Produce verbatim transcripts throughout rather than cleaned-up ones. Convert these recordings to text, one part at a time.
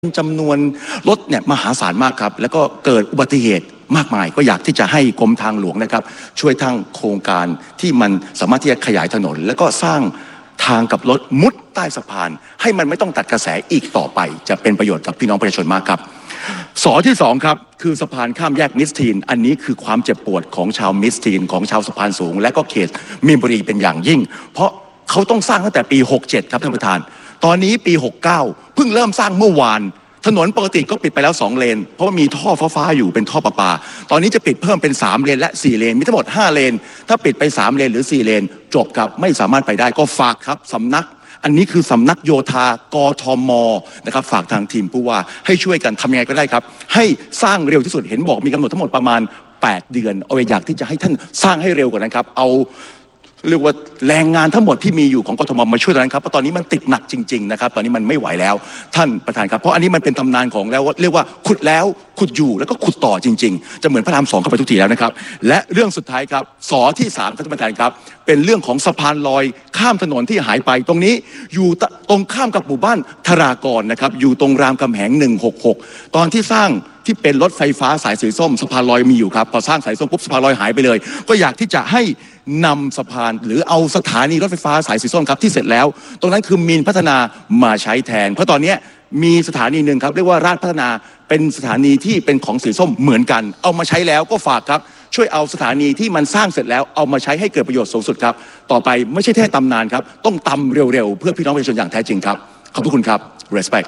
จำนวนรถเนี่ยมหาศาลมากครับแล้วก็เกิดอุบัติเหตุมากมายก็อยากที่จะให้กรมทางหลวงนะครับช่วยทั้งโครงการที่มันสามารถที่จะขยายถนนแล้วก็สร้างทางกับรถมุดใต้สะพานให้มันไม่ต้องตัดกระแสอีกต่อไปจะเป็นประโยชน์กับพี่น้องประชาชนมากครับสอที่สองครับคือสะพานข้ามแยกมิสทีนอันนี้คือความเจ็บปวดของชาวมิสทีนของชาวสะพานสูงและก็เขตมีนบุรีเป็นอย่างยิ่งเพราะเขาต้องสร้างตั้งแต่ปีหกเจ็ดครับท่านประธานตอนนี้ปีหกเก้าเพิ่งเริ่มสร้างเมื่อวานถนนปกติก็ปิดไปแล้วสองเลนเพราะว่ามีท่อฟ้าๆอยู่เป็นท่อประปาตอนนี้จะปิดเพิ่มเป็นสามเลนและสี่เลนมีทั้งหมดห้าเลนถ้าปิดไปสามเลนหรือสี่เลนจบครับไม่สามารถไปได้ก็ฝากครับสำนักอันนี้คือสำนักโยธากทมนะครับฝากทางทีมผู้ว่าให้ช่วยกันทำยังไงก็ได้ครับให้สร้างเร็วที่สุดเห็นบอกมีกำหนดทั้งหมดประมาณแปดเดือนเอาอยากที่จะให้ท่านสร้างให้เร็วกว่านั้นครับเอาเรียกว่าแรงงานทั้งหมดที่มีอยู่ของกทมมาช่วยกันครับเพราะตอนนี้มันติดหนักจริงๆนะครับตอนนี้มันไม่ไหวแล้วท่านประธานครับเพราะอันนี้มันเป็นตำนานของแล้วเรียกว่าขุดแล้วขุดอยู่แล้วก็ขุดต่อจริงๆจะเหมือนพระรามสองเข้าไปทุกทีแล้วนะครับและเรื่องสุดท้ายครับสอที่สามท่านประธานครับเป็นเรื่องของสะพานลอยข้ามถนนที่หายไปตรงนี้อยู่ตรงข้ามกับหมู่บ้านธรากรนะครับอยู่ตรงรามคำแหงหนึ่งหกหกตอนที่สร้างที่เป็นรถไฟฟ้าสายสีส้มสะพานลอยมีอยู่ครับพอสร้างสายส้มปุ๊บสะพานลอยหายไปเลยก็อยากที่จะให้นำสะพานหรือเอาสถานีรถไฟฟ้าสายสีส้มครับที่เสร็จแล้วตรงนั้นคือมีนพัฒนามาใช้แทนเพราะตอนนี้มีสถานีหนึ่งครับเรียกว่าราชพัฒนาเป็นสถานีที่เป็นของสีส้มเหมือนกันเอามาใช้แล้วก็ฝากครับช่วยเอาสถานีที่มันสร้างเสร็จแล้วเอามาใช้ให้เกิดประโยชน์สูงสุดครับต่อไปไม่ใช่แค่ตำนานครับต้องตำเร็วๆเพื่อพี่น้องประชาชนอย่างแท้จริงครับขอบคุณครับ respect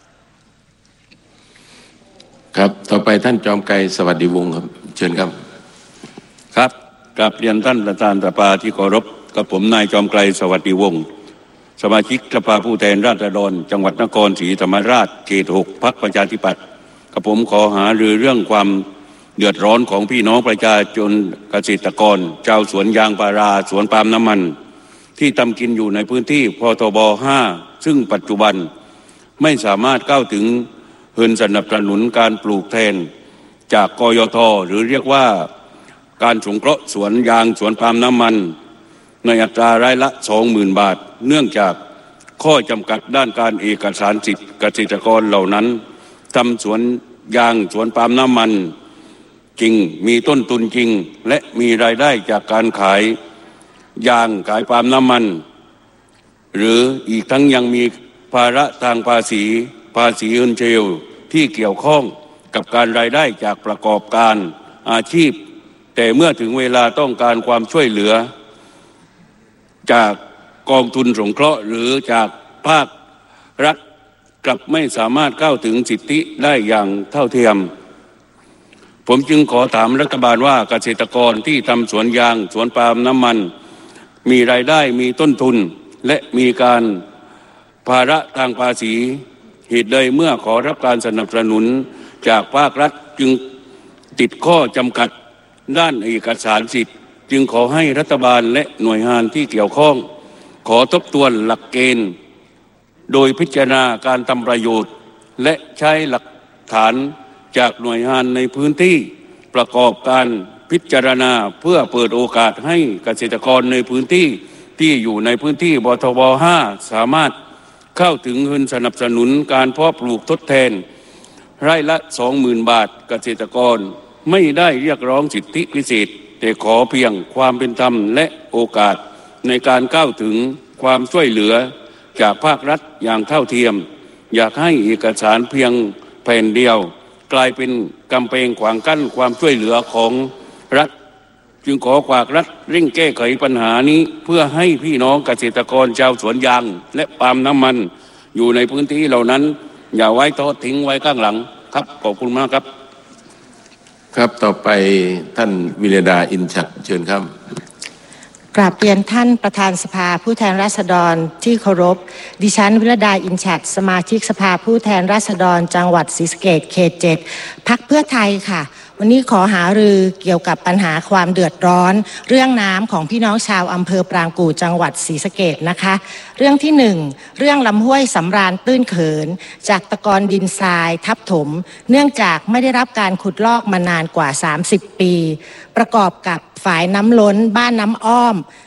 ครับต่อไปท่านจอมไกรสวัสดิวงศ์ครับเชิญครับครับกราบเรียนท่านประธานสภาที่เคารพกับผมนายจอมไกรสวัสดิวงศ์สมาชิกสภาผู้แทนราษฎรจังหวัดนครศรีธรรมราชเขตหกพรรคประชาธิปัตย์กับผมขอหารือเรื่องความเดือดร้อนของพี่น้องประชาชนเกษตรกรชาวสวนยางพาราสวนปาล์มน้ำมันที่ทำกินอยู่ในพื้นที่พทบห้าซึ่งปัจจุบันไม่สามารถเข้าถึงเงินสนับสนุนการปลูกแทนจากกยทหรือเรียกว่าการสงเคราะห์สวนยางสวนปาล์มน้ำมันในอัตรารายละ สองหมื่น บาทเนื่องจากข้อจำกัดด้านการเอกสารสิทธิเกษตรกรเหล่านั้นทำสวนยางสวนปาล์มน้ำมันจริงมีต้นทุนจริงและมีรายได้จากการขายยางขายปาล์มน้ำมันหรืออีกทั้งยังมีภาระทางภาษีภาษีเงินเชลที่เกี่ยวข้องกับการรายได้จากประกอบการอาชีพแต่เมื่อถึงเวลาต้องการความช่วยเหลือจากกองทุนสงเคราะห์หรือจากภาครัฐกลับไม่สามารถเข้าถึงสิทธิได้อย่างเท่าเทียมผมจึงขอถามรัฐบาลว่าเกษตรกรที่ทำสวนยางสวนปาล์มน้ำมันมีรายได้มีต้นทุนและมีการภาระทางภาษีเหตุใดเมื่อขอรับการสนับสนุนจากภาครัฐจึงติดข้อจำกัดด้านเอกสารสิทธิ์จึงขอให้รัฐบาลและหน่วยงานที่เกี่ยวข้องขอทบทวนหลักเกณฑ์โดยพิจารณาการทำประโยชน์และใช้หลักฐานจากหน่วยงานในพื้นที่ประกอบการพิจารณาเพื่อเปิดโอกาสให้เกษตรกรในพื้นที่ที่อยู่ในพื้นที่บทบห้าสามารถเข้าถึงเงินสนับสนุนการเพาะปลูกทดแทนไร่ละ สองหมื่น บาทเกษตรกรไม่ได้เรียกร้องสิทธิพิเศษแต่ขอเพียงความเป็นธรรมและโอกาสในการเข้าถึงความช่วยเหลือจากภาครัฐอย่างเท่าเทียมอยากให้เอกสารเพียงแผ่นเดียวกลายเป็นกำแพงขวางกั้นความช่วยเหลือของรัฐจึงขอฝากรัฐเร่งแก้ไขปัญหานี้เพื่อให้พี่น้องเกษตรกรชาวสวนยางและปาล์มน้ำมันอยู่ในพื้นที่เหล่านั้นอย่าไว้ทอดทิ้งไว้ข้างหลังครับขอบคุณมากครับครับต่อไปท่านวิรดาอินฉัตรเชิญครับกราบเรียนท่านประธานสภาผู้แทนราษฎรที่เคารพดิฉันวิรดาอินฉัตรสมาชิกสภาผู้แทนราษฎรจังหวัดศรีสะเกษเขตเจ็ดพรรคเพื่อไทยค่ะวันนี้ขอหารือเกี่ยวกับปัญหาความเดือดร้อนเรื่องน้ำของพี่น้องชาวอำเภอปรางกู่จังหวัดศรีสะเกษนะคะเรื่องที่หนึ่งเรื่องลำห้วยสำราญตื้นเขินจากตะกอนดินทรายทับถมเนื่องจากไม่ได้รับการขุดลอกมานานกว่าสามสิบปีประกอบกับฝายน้ำล้นบ้านน้ำอ้อม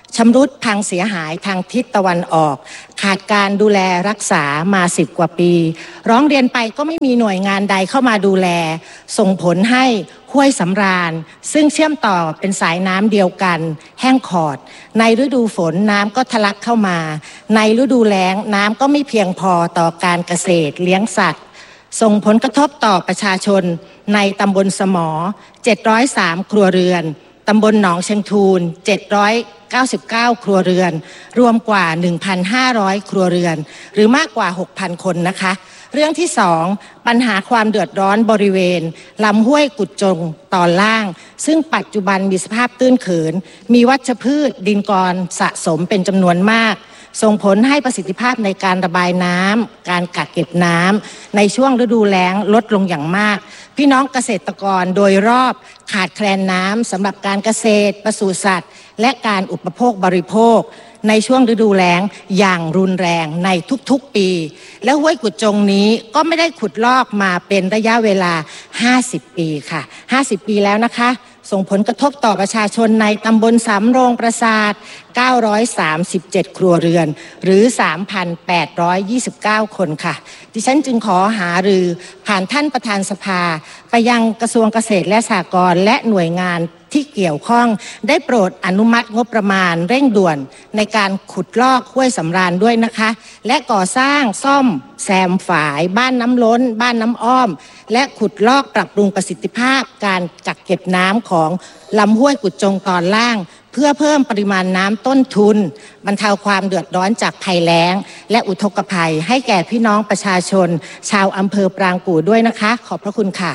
ชำรุดพังเสียหายทางทิศตะวันออกขาดการดูแลรักษามาสิบกว่าปีร้องเรียนไปก็ไม่มีหน่วยงานใดเข้ามาดูแลส่งผลให้ห้วยสำราญซึ่งเชื่อมต่อเป็นสายน้ำเดียวกันแห้งขอดในฤดูฝนน้ำก็ทะลักเข้ามาในฤดูแล้งน้ำก็ไม่เพียงพอต่อการเกษตรเลี้ยงสัตว์ส่งผลกระทบต่อประชาชนในตำบลสมอเจ็ดร้อยสามครัวเรือนตำบลหนองเชียงทูลเจ็ดร้อยเก้าสิบเก้าครัวเรือนรวมกว่า หนึ่งพันห้าร้อย ครัวเรือนหรือมากกว่า หกพัน คนนะคะเรื่องที่สองปัญหาความเดือดร้อนบริเวณลำห้วยกุดจงตอนล่างซึ่งปัจจุบันมีสภาพตื้นเขินมีวัชพืชดินกรสะสมเป็นจำนวนมากส่งผลให้ประสิทธิภาพในการระบายน้ำการกักเก็บน้ำในช่วงฤดูแล้งลดลงอย่างมากพี่น้องเกษตรกรโดยรอบขาดแคลนน้ำสำหรับการเกษตรปศุสัตว์และการอุปโภคบริโภคในช่วงฤดูแล้งอย่างรุนแรงในทุกๆปีและห้วยกุดจงนี้ก็ไม่ได้ขุดลอกมาเป็นระยะเวลาห้าสิบปีค่ะห้าสิบปีแล้วนะคะส่งผลกระทบต่อประชาชนในตำบลสำโรงปราสาทเก้าร้อยสามสิบเจ็ด ครัวเรือนหรือ สามพันแปดร้อยยี่สิบเก้า คนค่ะดิฉันจึงขอหารือผ่านท่านประธานสภาไปยังกระทรวงเกษตรและสหกรณ์และหน่วยงานที่เกี่ยวข้องได้โปรดอนุมัติงบประมาณเร่งด่วนในการขุดลอกห้วยสำราญด้วยนะคะและก่อสร้างซ่อมแซมฝายบ้านน้ำล้นบ้านน้ำอ้อมและขุดลอกปรับปรุงประสิทธิภาพการกักเก็บน้ำของลำห้วยกุดจงตอนล่างเพื่อเพิ่มปริมาณน้ำต้นทุนบรรเทาความเดือดร้อนจากภัยแล้งและอุทกภัยให้แก่พี่น้องประชาชนชาวอำเภอปรางกู่ด้วยนะคะขอบพระคุณค่ะ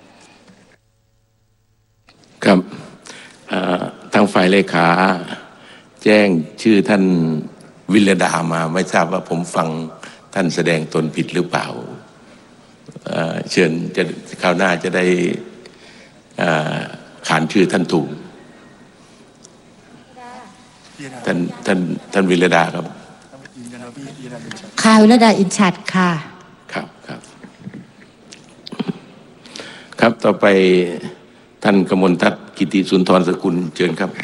ครับทางฝ่ายเลขาแจ้งชื่อท่านวิรดามาไม่ทราบว่าผมฟังท่านแสดงตนผิดหรือเปล่าเชิญจะคราวหน้าจะได้ขานชื่อท่านถูกท่านท่านท่านวิรดาครับค่ะวิรดาอินชัดค่ะครับครับครับต่อไปท่านกมลทัศน์กิติสุนทรสกุลเชิญครับ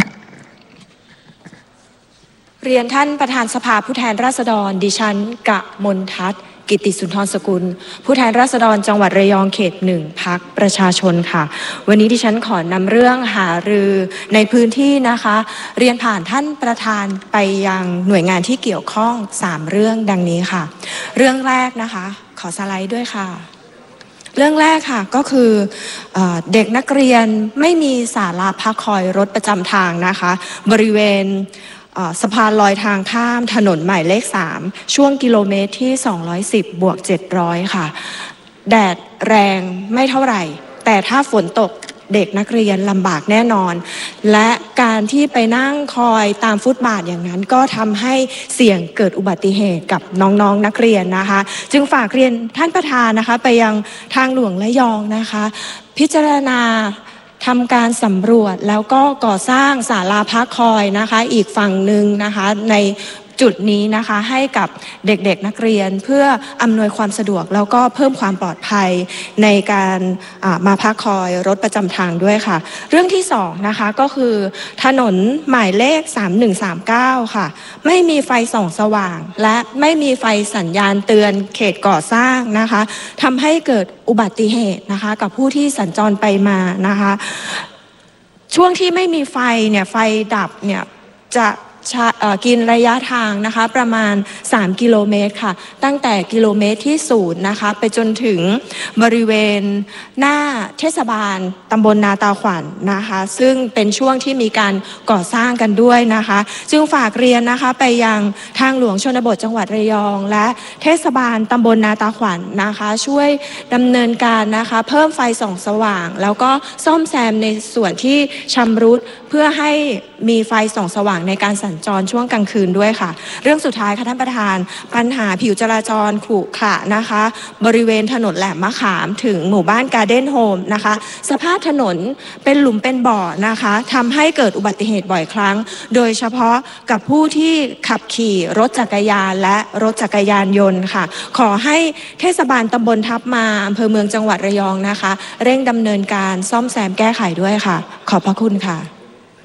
เรียนท่านประธานสภาผู้แทนราษฎรดิฉันกมลทัศน์กิติสุนทรสกุลผู้แทนราษฎรจังหวัดระยองเขตหนึ่งพรรคประชาชนค่ะวันนี้ดิฉันขอนำเรื่องหารือในพื้นที่นะคะเรียนผ่านท่านประธานไปยังหน่วยงานที่เกี่ยวข้องสามเรื่องดังนี้ค่ะเรื่องแรกนะคะขอสไลด์ด้วยค่ะเรื่องแรกค่ะก็คือเอ่อเด็กนักเรียนไม่มีศาลาพักคอยรถประจำทางนะคะบริเวณสะพานลอยทางข้ามถนนหมายเลขสามช่วงกิโลเมตรที่สองร้อยสิบบวกเจ็ดร้อยค่ะแดดแรงไม่เท่าไหร่แต่ถ้าฝนตกเด็กนักเรียนลำบากแน่นอนและการที่ไปนั่งคอยตามฟุตบาทอย่างนั้นก็ทำให้เสี่ยงเกิดอุบัติเหตุกับน้องๆ น, นักเรียนนะคะจึงฝากเรียนท่านประธานนะคะไปยังทางหลวงระยองนะคะพิจารณาทำการสำรวจแล้วก็ก่อสร้างศาลาพักคอยนะคะอีกฝั่งหนึ่งนะคะในจุดนี้นะคะให้กับเด็กๆนักเรียนเพื่ออำนวยความสะดวกแล้วก็เพิ่มความปลอดภัยในการมาพักคอยรถประจำทางด้วยค่ะเรื่องที่สองนะคะก็คือถนนหมายเลขสามหนึ่งสามเก้าค่ะไม่มีไฟส่องสว่างและไม่มีไฟสัญญาณเตือนเขตก่อสร้างนะคะทำให้เกิดอุบัติเหตุนะคะกับผู้ที่สัญจรไปมานะคะช่วงที่ไม่มีไฟเนี่ยไฟดับเนี่ยจะกินระยะทางนะคะประมาณสามกิโลเมตรค่ะตั้งแต่กิโลเมตรที่ศูนย์นะคะไปจนถึงบริเวณหน้าเทศบาลตำบลนาตาขวัญ นะคะซึ่งเป็นช่วงที่มีการก่อสร้างกันด้วยนะคะจึงฝากเรียนนะคะไปยังทางหลวงชนบทจังหวัดระยองและเทศบาลตำบลนาตาขวัญ นะคะช่วยดำเนินการนะคะเพิ่มไฟส่องสว่างแล้วก็ซ่อมแซมในส่วนที่ชำรุดเพื่อให้มีไฟส่องสว่างในการสัญจรช่วงกลางคืนด้วยค่ะเรื่องสุดท้ายค่ะท่านประธานปัญหาผิวจราจรขรุขระนะคะบริเวณถนนแหลมมะขามถึงหมู่บ้านการ์เด้นโฮมนะคะสภาพถนนเป็นหลุมเป็นบ่อนะคะทำให้เกิดอุบัติเหตุบ่อยครั้งโดยเฉพาะกับผู้ที่ขับขี่รถจักรยานและรถจักรยานยนต์ค่ะขอให้เทศบาลตำบลทับมาอำเภอเมืองจังหวัดระยองนะคะเร่งดำเนินการซ่อมแซมแก้ไขด้วยค่ะขอบพระคุณค่ะ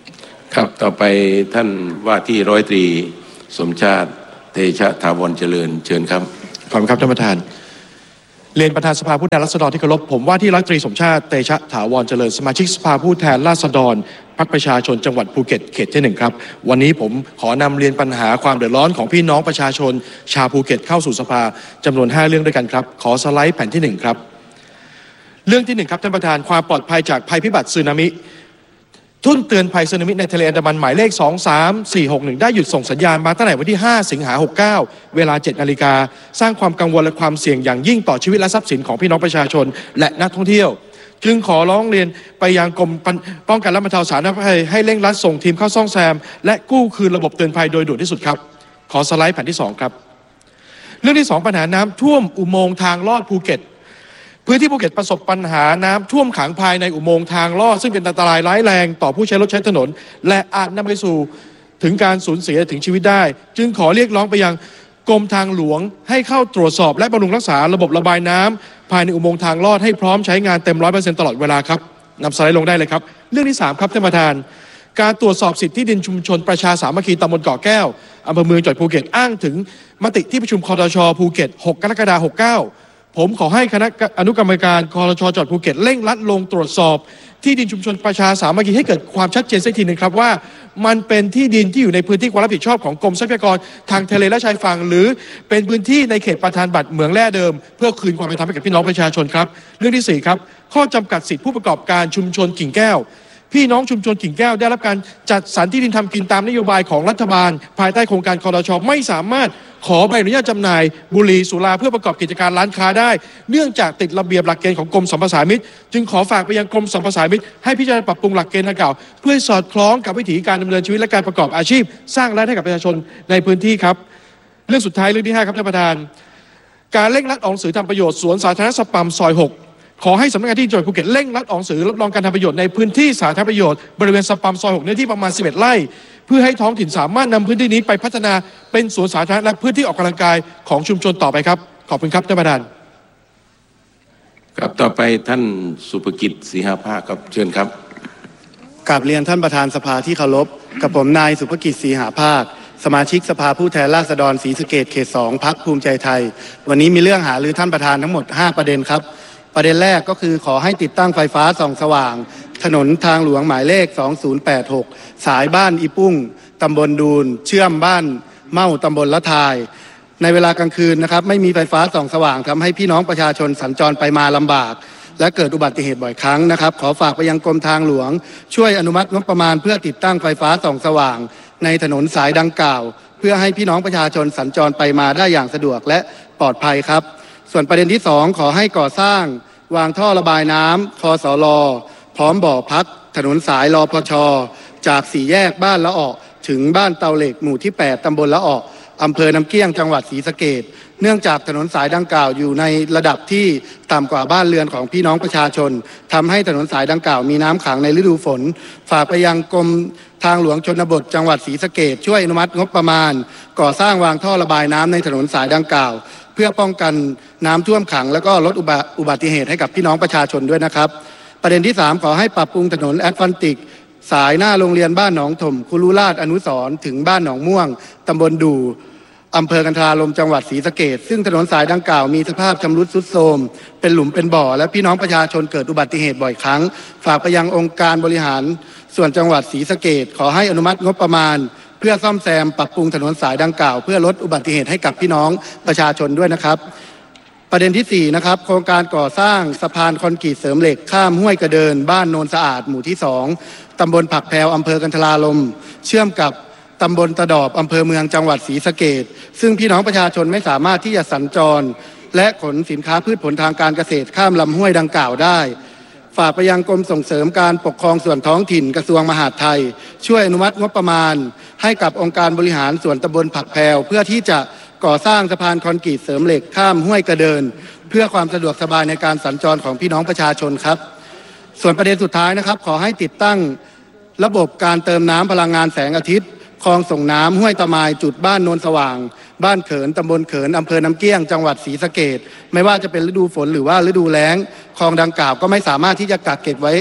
ครับต่อไปท่านว่าที่ร้อยตรีสมชาติเตชะถาวรเจริญเชิญครับขอบคุณครับท่านประธานเรียนประธานสภาผู้แทนราษฎรที่เคารพผมว่าที่ร้อยตรีสมชาติเตชะถาวรเจริญสมาชิกสภาผู้แทนราษฎรพรรคประชาชนจังหวัดภูเก็ตเขตที่หนึ่งครับวันนี้ผมขอนำเรียนปัญหาความเดือดร้อนของพี่น้องประชาชนชาวภูเก็ตเข้าสู่สภาจำนวนห้าเรื่องด้วยกันครับขอสไลด์แผ่นที่หนึ่งครับเรื่องที่หนึ่งครับท่านประธานความปลอดภัยจากภัยพิบัติสึนามิทุ่นเตือนภัยสึนามิในทะเลอันดามันหมายเลขสอง สาม สี่ หก หนึ่งได้หยุดส่งสัญญาณมาตั้งแต่วันที่ห้าสิงหาคมหกเก้าเวลาเจ็ดนาฬิกาสร้างความกังวลและความเสี่ยงอย่างยิ่งต่อชีวิตและทรัพย์สินของพี่น้องประชาชนและนักท่องเที่ยวจึงขอร้องเรียนไปยังกรมป้องกันและบรรเทาสาธารณภัยให้เร่งรัดส่งทีมเข้าซ่อมแซมและกู้คืนระบบเตือนภัยโดยด่วนที่สุดครับขอสไลด์แผ่นที่สองครับเรื่องที่สองปัญหาน้ำท่วมอุโมงค์ทางลอดภูเก็ตพื้นที่ภูเก็ตประสบปัญหาน้ำท่วมขังภายในอุโมงค์ทางลอดซึ่งเป็นอันตรายร้ายแรงต่อผู้ใช้รถใช้ถนนและอาจนำไปสู่ถึงการสูญเสียถึงชีวิตได้จึงขอเรียกร้องไปยังกรมทางหลวงให้เข้าตรวจสอบและบำรุงรักษาระบบระบายน้ำภายในอุโมงค์ทางลอดให้พร้อมใช้งานเต็ม ร้อยเปอร์เซ็นต์ ตลอดเวลาครับนำสไลด์ลงได้เลยครับเรื่องที่สามครับท่านประธานการตรวจสอบสิทธิที่ดินชุมชนประชาสามัคคีตำบลเกาะแก้วอำเภอเมืองจังหวัดภูเก็ตอ้างถึงมติที่ประชุมคทช.ภูเก็ตหกกรกฎาคมหกเก้าผมขอให้คณะอนุกรรมการคทช.จังหวัดภูเก็ตเร่งรัดลงตรวจสอบที่ดินชุมชนประชาสามัคคีให้เกิดความชัดเจนสักทีหนึ่งครับว่ามันเป็นที่ดินที่อยู่ในพื้นที่ความรับผิดชอบของกรมทรัพยากรทางทะเลและชายฝั่งหรือเป็นพื้นที่ในเขตประทานบัตรเหมืองแร่เดิมเพื่อคืนความเป็นธรรมให้กับพี่น้องประชาชนครับเรื่องที่สี่ครับข้อจำกัดสิทธิผู้ประกอบการชุมชนกิ่งแก้วพี่น้องชุมชนกิ่งแก้วได้รับการจัดสรรที่ดินทำกินตามนโยบายของรัฐบาลภายใต้โครงการคทช.ไม่สามารถขอใบอนุญาตจำหน่ายบุหรี่สุราเพื่อประกอบกิจการร้านค้าได้เนื่องจากติดระเบียบหลักเกณฑ์ของกรมสรรพสามิตจึงขอฝากไปยังกรมสรรพสามิตให้พิจารณาปรับปรุงหลักเกณฑ์ดังกล่าวเพื่อสอดคล้องกับวิถีการดำเนินชีวิตและการประกอบอาชีพสร้างรายได้ให้กับประชาชนในพื้นที่ครับเรื่องสุดท้ายเรื่องที่ห้าครับท่านประธานการเร่งรัดออกหนังสือทำประโยชน์สวนสาธารณะสปัมซอยหกขอให้สำนักงานที่จังหวัดภูเก็ตเร่งรัดออกหนังสือรับรองการทำประโยชน์ในพื้นที่สาธารณประโยชน์บริเวณสปัมซอยหกเนื้อที่ประมาณสิบเอ็ดไร่เพื่อให้ท้องถิ่นสามารถนำพื้นที่นี้ไปพัฒนาเป็นสวนสาธารณะและพื้นที่ออกกำลังกายของชุมชนต่อไปครับขอบคุณครับท่านประธานครับต่อไปท่านสุภกิจศรีหาภาคครับเชิญครับกราบเรียนท่านประธานสภาที่เคารพกับผมนายสุภกิจศรีหาภาคสมาชิกสภาผู้แทนราษฎรศรีสะเกษเขตสองพรรคภูมิใจไทยวันนี้มีเรื่องหารือท่านประธานทั้งหมดห้าประเด็นครับประเด็นแรกก็คือขอให้ติดตั้งไฟฟ้าส่องสว่างถนนทางหลวงหมายเลขสองศูนย์แปดหกสายบ้านอีปุ้งตำบลดูนเชื่อมบ้านเม่าตำบลละทายในเวลากลางคืนนะครับไม่มีไฟฟ้าส่องสว่างทำให้พี่น้องประชาชนสัญจรไปมาลำบากและเกิดอุบัติเหตุบ่อยครั้งนะครับขอฝากไปยังกรมทางหลวงช่วยอนุมัติงบประมาณเพื่อติดตั้งไฟฟ้าส่องสว่างในถนนสายดังกล่าวเพื่อให้พี่น้องประชาชนสัญจรไปมาได้อย่างสะดวกและปลอดภัยครับส่วนประเด็นที่สองขอให้ก่อสร้างวางท่อระบายน้ำคสลพร้อมบ่อพักถนนสายรพชจากสี่แยกบ้านละออถึงบ้านเตาเหล็กหมู่ที่แปดตำบลละอออำเภอน้ำเกลี้ยงจังหวัดศรีสะเกษเนื่องจากถนนสายดังกล่าวอยู่ในระดับที่ต่ำกว่าบ้านเรือนของพี่น้องประชาชนทำให้ถนนสายดังกล่าวมีน้ำขังในฤดูฝนฝากไปยังกรมทางหลวงชนบทจังหวัดศรีสะเกษช่วยอนุมัติงบประมาณก่อสร้างวางท่อระบายน้ำในถนนสายดังกล่าวเพื่อป้องกันน้ำท่วมขังและก็ลดอุบัติเหตุให้กับพี่น้องประชาชนด้วยนะครับประเด็นที่สามขอให้ปรับปรุงถนนแอตแลนติกสายหน้าโรงเรียนบ้านหนองถมคุรุราชอนุสรณ์ถึงบ้านหนองม่วงตำบลดูอำเภอกันทราลมจังหวัดศรีสะเกษซึ่งถนนสายดังกล่าวมีสภาพชำรุดทรุดโทรมเป็นหลุมเป็นบ่อและพี่น้องประชาชนเกิดอุบัติเหตุบ่อยครั้งฝากไปยังองค์การบริหารส่วนจังหวัดศรีสะเกษขอให้อนุมัติงบประมาณเพื่อซ่อมแซมปรับปรุงถนนสายดังกล่าวเพื่อลดอุบัติเหตุให้กับพี่น้องประชาชนด้วยนะครับประเด็นที่สี่นะครับโครงการก่อสร้างสะพานคอนกรีตเสริมเหล็กข้ามห้วยกระเดินบ้านโนนสะอาดหมู่ที่สองตำบลผักแพรวอำเภอกันทราลมเชื่อมกับตำบลตะดอบอำเภอเมืองจังหวัดศรีสะเกษซึ่งพี่น้องประชาชนไม่สามารถที่จะสัญจรและขนสินค้าพืชผลทางการเกษตรข้ามลำห้วยดังกล่าวได้ฝากไปยังกรมส่งเสริมการปกครองส่วนท้องถิ่นกระทรวงมหาดไทยช่วยอนุมัติงบประมาณให้กับองค์การบริหารส่วนตำบลผักแพรวเพื่อที่จะก่อสร้างสะพานคอนกรีตเสริมเหล็กข้ามห้วยกระเดินเพื่อความสะดวกสบายในการสัญจรของพี่น้องประชาชนครับส่วนประเด็นสุดท้ายนะครับขอให้ติดตั้งระบบการเติมน้ำพลังงานแสงอาทิตย์คลองส่งน้ำห้วยตะมายจุดบ้านโนนสว่างบ้านเขินตำบลเขินอำเภอน้ำเกลี้ยงจังหวัดศรีสะเกษไม่ว่าจะเป็นฤดูฝนหรือว่าฤดูแล้งคลองดังกล่าวก็ไม่สามารถที่จะกักเก็บไว้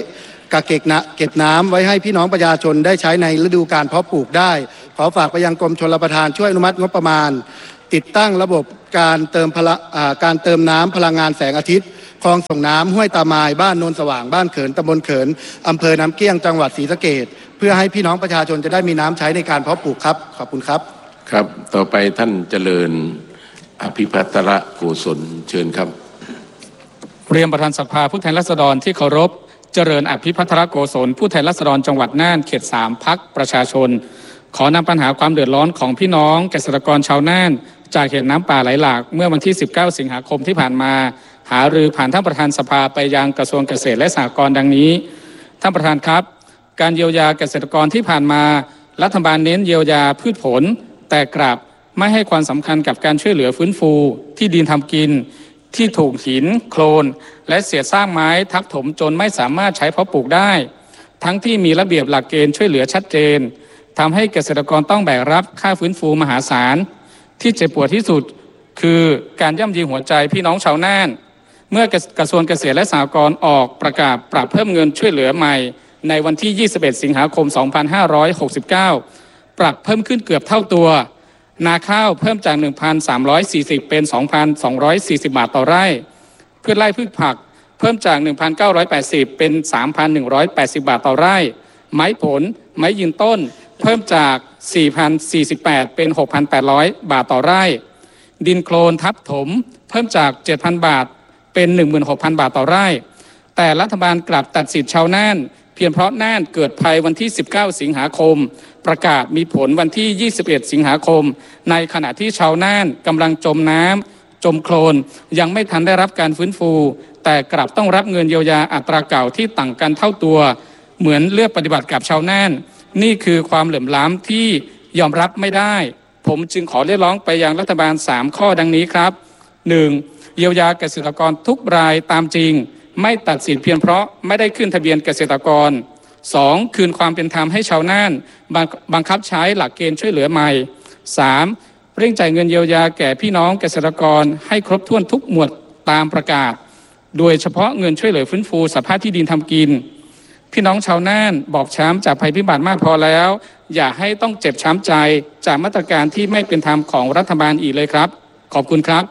กักเก็บน้ำเก็บน้ำไว้ให้พี่น้องประชาชนได้ใช้ในฤดูการเพาะปลูกได้ขอฝากไปยังกรมชลประทานช่วยอนุมัติงบประมาณติดตั้งระบบการเติมพลังการเติมน้ำพลังงานแสงอาทิตย์คลองส่งน้ำห้วยตามายบ้านโนนสว่างบ้านเขินตำบลเขินอำเภอน้ำเกี้ยงจังหวัดศรีสะเกษเพื่อให้พี่น้องประชาชนจะได้มีน้ำใช้ในการเพาะปลูกครับขอบคุณครับครับต่อไปท่านเจริญอภิพัฒระโกศลเชิญครับเรียนประธานสภาผู้แทนราษฎรที่เคารพเจริญอภิพัฒระโกศลผู้แทนราษฎรจังหวัดน่านเขตสามพรรคประชาชนขอนำปัญหาความเดือดร้อนของพี่น้องเกษตรกรชาวน่านจากเหตุน้ำป่าไหลหลากเมื่อวันที่สิบเก้าสิงหาคมที่ผ่านมาหารือผ่านท่านประธานสภาไปยังกระทรวงเกษตรและสหกรณ์ดังนี้ท่านประธานครับการเยียวยาเกษตรกรที่ผ่านมารัฐบาลเน้นเยียวยาพืชผลแต่กลับไม่ให้ความสำคัญกับการช่วยเหลือฟื้นฟูที่ดินทำกินที่ถูกหินโคลนและเศษซากไม้ทับถมจนไม่สามารถใช้เพาะปลูกได้ทั้งที่มีระเบียบหลักเกณฑ์ช่วยเหลือชัดเจนทำให้เกษตรกรต้องแบกรับค่าฟื้นฟูมหาศาลที่เจ็บปวดที่สุดคือการย่ำยีหัวใจพี่น้องชาวน่านเมื่อกระทรวงเกษตรและสหกรณ์ออกประกาศปรับเพิ่มเงินช่วยเหลือใหม่ในวันที่ยี่สิบเอ็ดสิงหาคมสองพันห้าร้อยหกสิบเก้าปรับเพิ่มขึ้นเกือบเท่าตัวนาข้าวเพิ่มจาก หนึ่งพันสามร้อยสี่สิบ เป็น สองพันสองร้อยสี่สิบ บาทต่อไร่พืชไร่พืชผักเพิ่มจาก หนึ่งพันเก้าร้อยแปดสิบ เป็น สามพันหนึ่งร้อยแปดสิบ บาทต่อไร่ไม้ผลไม้ยืนต้นเพิ่มจาก สี่พันสี่สิบแปด เป็น หกพันแปดร้อย บาทต่อไร่ดินโคลนทับถมเพิ่มจาก เจ็ดพัน บาทเป็น หนึ่งหมื่นหกพัน บาทต่อไร่แต่รัฐบาลกลับตัดสิทธิ์ชาวน่านเพียงเพราะน่านเกิดภัยวันที่สิบเก้าสิงหาคมประกาศมีผลวันที่ยี่สิบเอ็ดสิงหาคมในขณะที่ชาวน่านกำลังจมน้ำจมโคลนยังไม่ทันได้รับการฟื้นฟูแต่กลับต้องรับเงินเยียวยาอัตราเก่าที่ต่างกันเท่าตัวเหมือนเลือกปฏิบัติกับชาวน่านนี่คือความเหลื่อมล้ำที่ยอมรับไม่ได้ผมจึงขอเรียกร้องไปยังรัฐบาลสามข้อดังนี้ครับ หนึ่ง เยียวยาเกษตรกรทุกรายตามจริงไม่ตัดสินเพียงเพราะไม่ได้ขึ้นทะเบียนเกษตรกร สอง คืนความเป็นธรรมให้ชาวน่านบังคับใช้หลักเกณฑ์ช่วยเหลือใหม่ สาม เร่งจ่ายเงินเยียวยาแก่พี่น้องเกษตรกรให้ครบถ้วนทุกหมวดตามประกาศโดยเฉพาะเงินช่วยเหลือฟื้นฟูสภาพที่ดินทำกินพี่น้องชาวน่านบอบช้ำจากภัยพิบัติมากพอแล้วอย่าให้ต้องเจ็บช้ำใจจากมาตรการที่ไม่เป็นธรรมของรัฐบาลอีกเลยครับขอบคุณครับ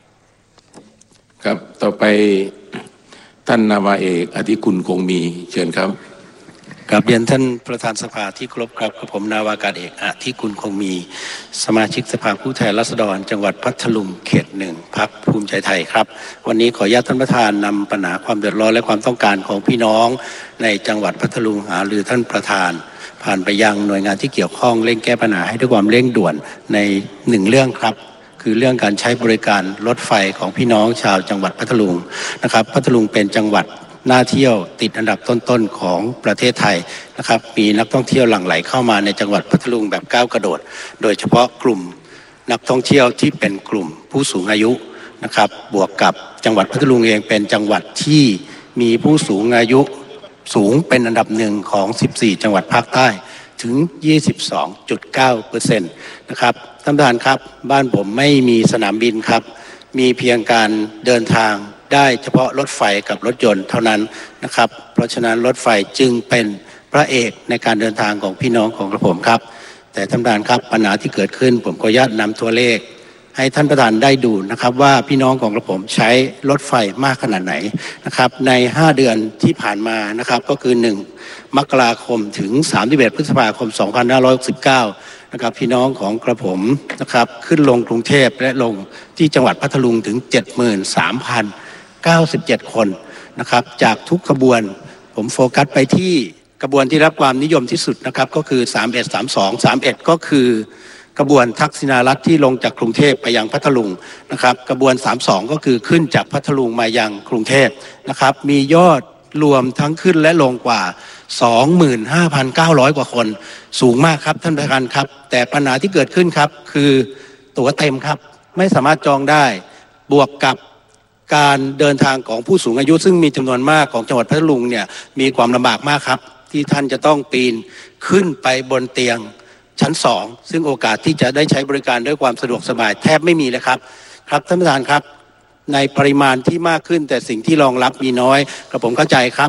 ครับต่อไปท่านนาวาเอกอธิคุณคงมีเชิญครับกราบเรียนท่านประธานสภาที่เคารพครับกับผมนาวากาศเอกอธิคุณคงมีสมาชิกสภาผู้แทนราษฎรจังหวัดพัทลุงเขตหนึ่งพรรคภูมิใจไทยครับวันนี้ขออนุญาตท่านประธานนำปัญหาความเดือดร้อนและความต้องการของพี่น้องในจังหวัดพัทลุงหารือท่านประธานผ่านไปยังหน่วยงานที่เกี่ยวข้องเร่งแก้ปัญหาให้ด้วยความเร่งด่วนในหนึ่งเรื่องครับคือเรื่องการใช้บริการรถไฟของพี่น้องชาวจังหวัดพัทลุงนะครับพัทลุงเป็นจังหวัดน่าเที่ยวติดอันดับต้นๆของประเทศไทยนะครับมีนักท่องเที่ยวหลั่งไหลเข้ามาในจังหวัดพัทลุงแบบก้าวกระโดดโดยเฉพาะกลุ่มนักท่องเที่ยวที่เป็นกลุ่มผู้สูงอายุนะครับบวกกับจังหวัดพัทลุงเองเป็นจังหวัดที่มีผู้สูงอายุสูงเป็นอันดับหนึ่งของสิบสี่จังหวัดภาคใต้ถึง ยี่สิบสองจุดเก้าเปอร์เซ็นต์ นะครับท่านประธานครับบ้านผมไม่มีสนามบินครับมีเพียงการเดินทางได้เฉพาะรถไฟกับรถยนต์เท่านั้นนะครับเพราะฉะนั้นรถไฟจึงเป็นพระเอกในการเดินทางของพี่น้องของกระผมครับแต่ท่านประธานครับปัญหาที่เกิดขึ้นผมขออนุญาตนำตัวเลขให้ท่านประธานได้ดูนะครับว่าพี่น้องของกระผมใช้รถไฟมากขนาดไหนนะครับในห้าเดือนที่ผ่านมานะครับก็คือหนึ่งมกราคมถึงสามสิบเอ็ดพฤษภาคมสองพันห้าร้อยหกสิบเก้านะครับพี่น้องของกระผมนะครับขึ้นลงกรุงเทพและลงที่จังหวัดพัทลุงถึง เจ็ดหมื่นสามพันเก้าสิบเจ็ด คนนะครับจากทุกขบวนผมโฟกัสไปที่กระบวนที่รับความนิยมที่สุดนะครับก็คือสามเอ็ด สามสอง สามเอ็ดก็คือกระบวนทักษิณารัฐที่ลงจากกรุงเทพไปยังพัทลุงนะครับกระบวนสามสองก็คือขึ้นจากพัทลุงมายังกรุงเทพนะครับมียอดรวมทั้งขึ้นและลงกว่า สองหมื่นห้าพันเก้าร้อย กว่าคนสูงมากครับท่านประธานครับแต่ปัญหาที่เกิดขึ้นครับคือตั๋วเต็มครับไม่สามารถจองได้บวกกับการเดินทางของผู้สูงอายุซึ่งมีจำนวนมากของจังหวัดพัทลุงเนี่ยมีความลำบากมากครับที่ท่านจะต้องปีนขึ้นไปบนเตียงชั้นสองซึ่งโอกาสที่จะได้ใช้บริการด้วยความสะดวกสบายแทบไม่มีเลยครับครับท่านประธานครับในปริมาณที่มากขึ้นแต่สิ่งที่รองรับมีน้อยกระผมเข้าใจครับ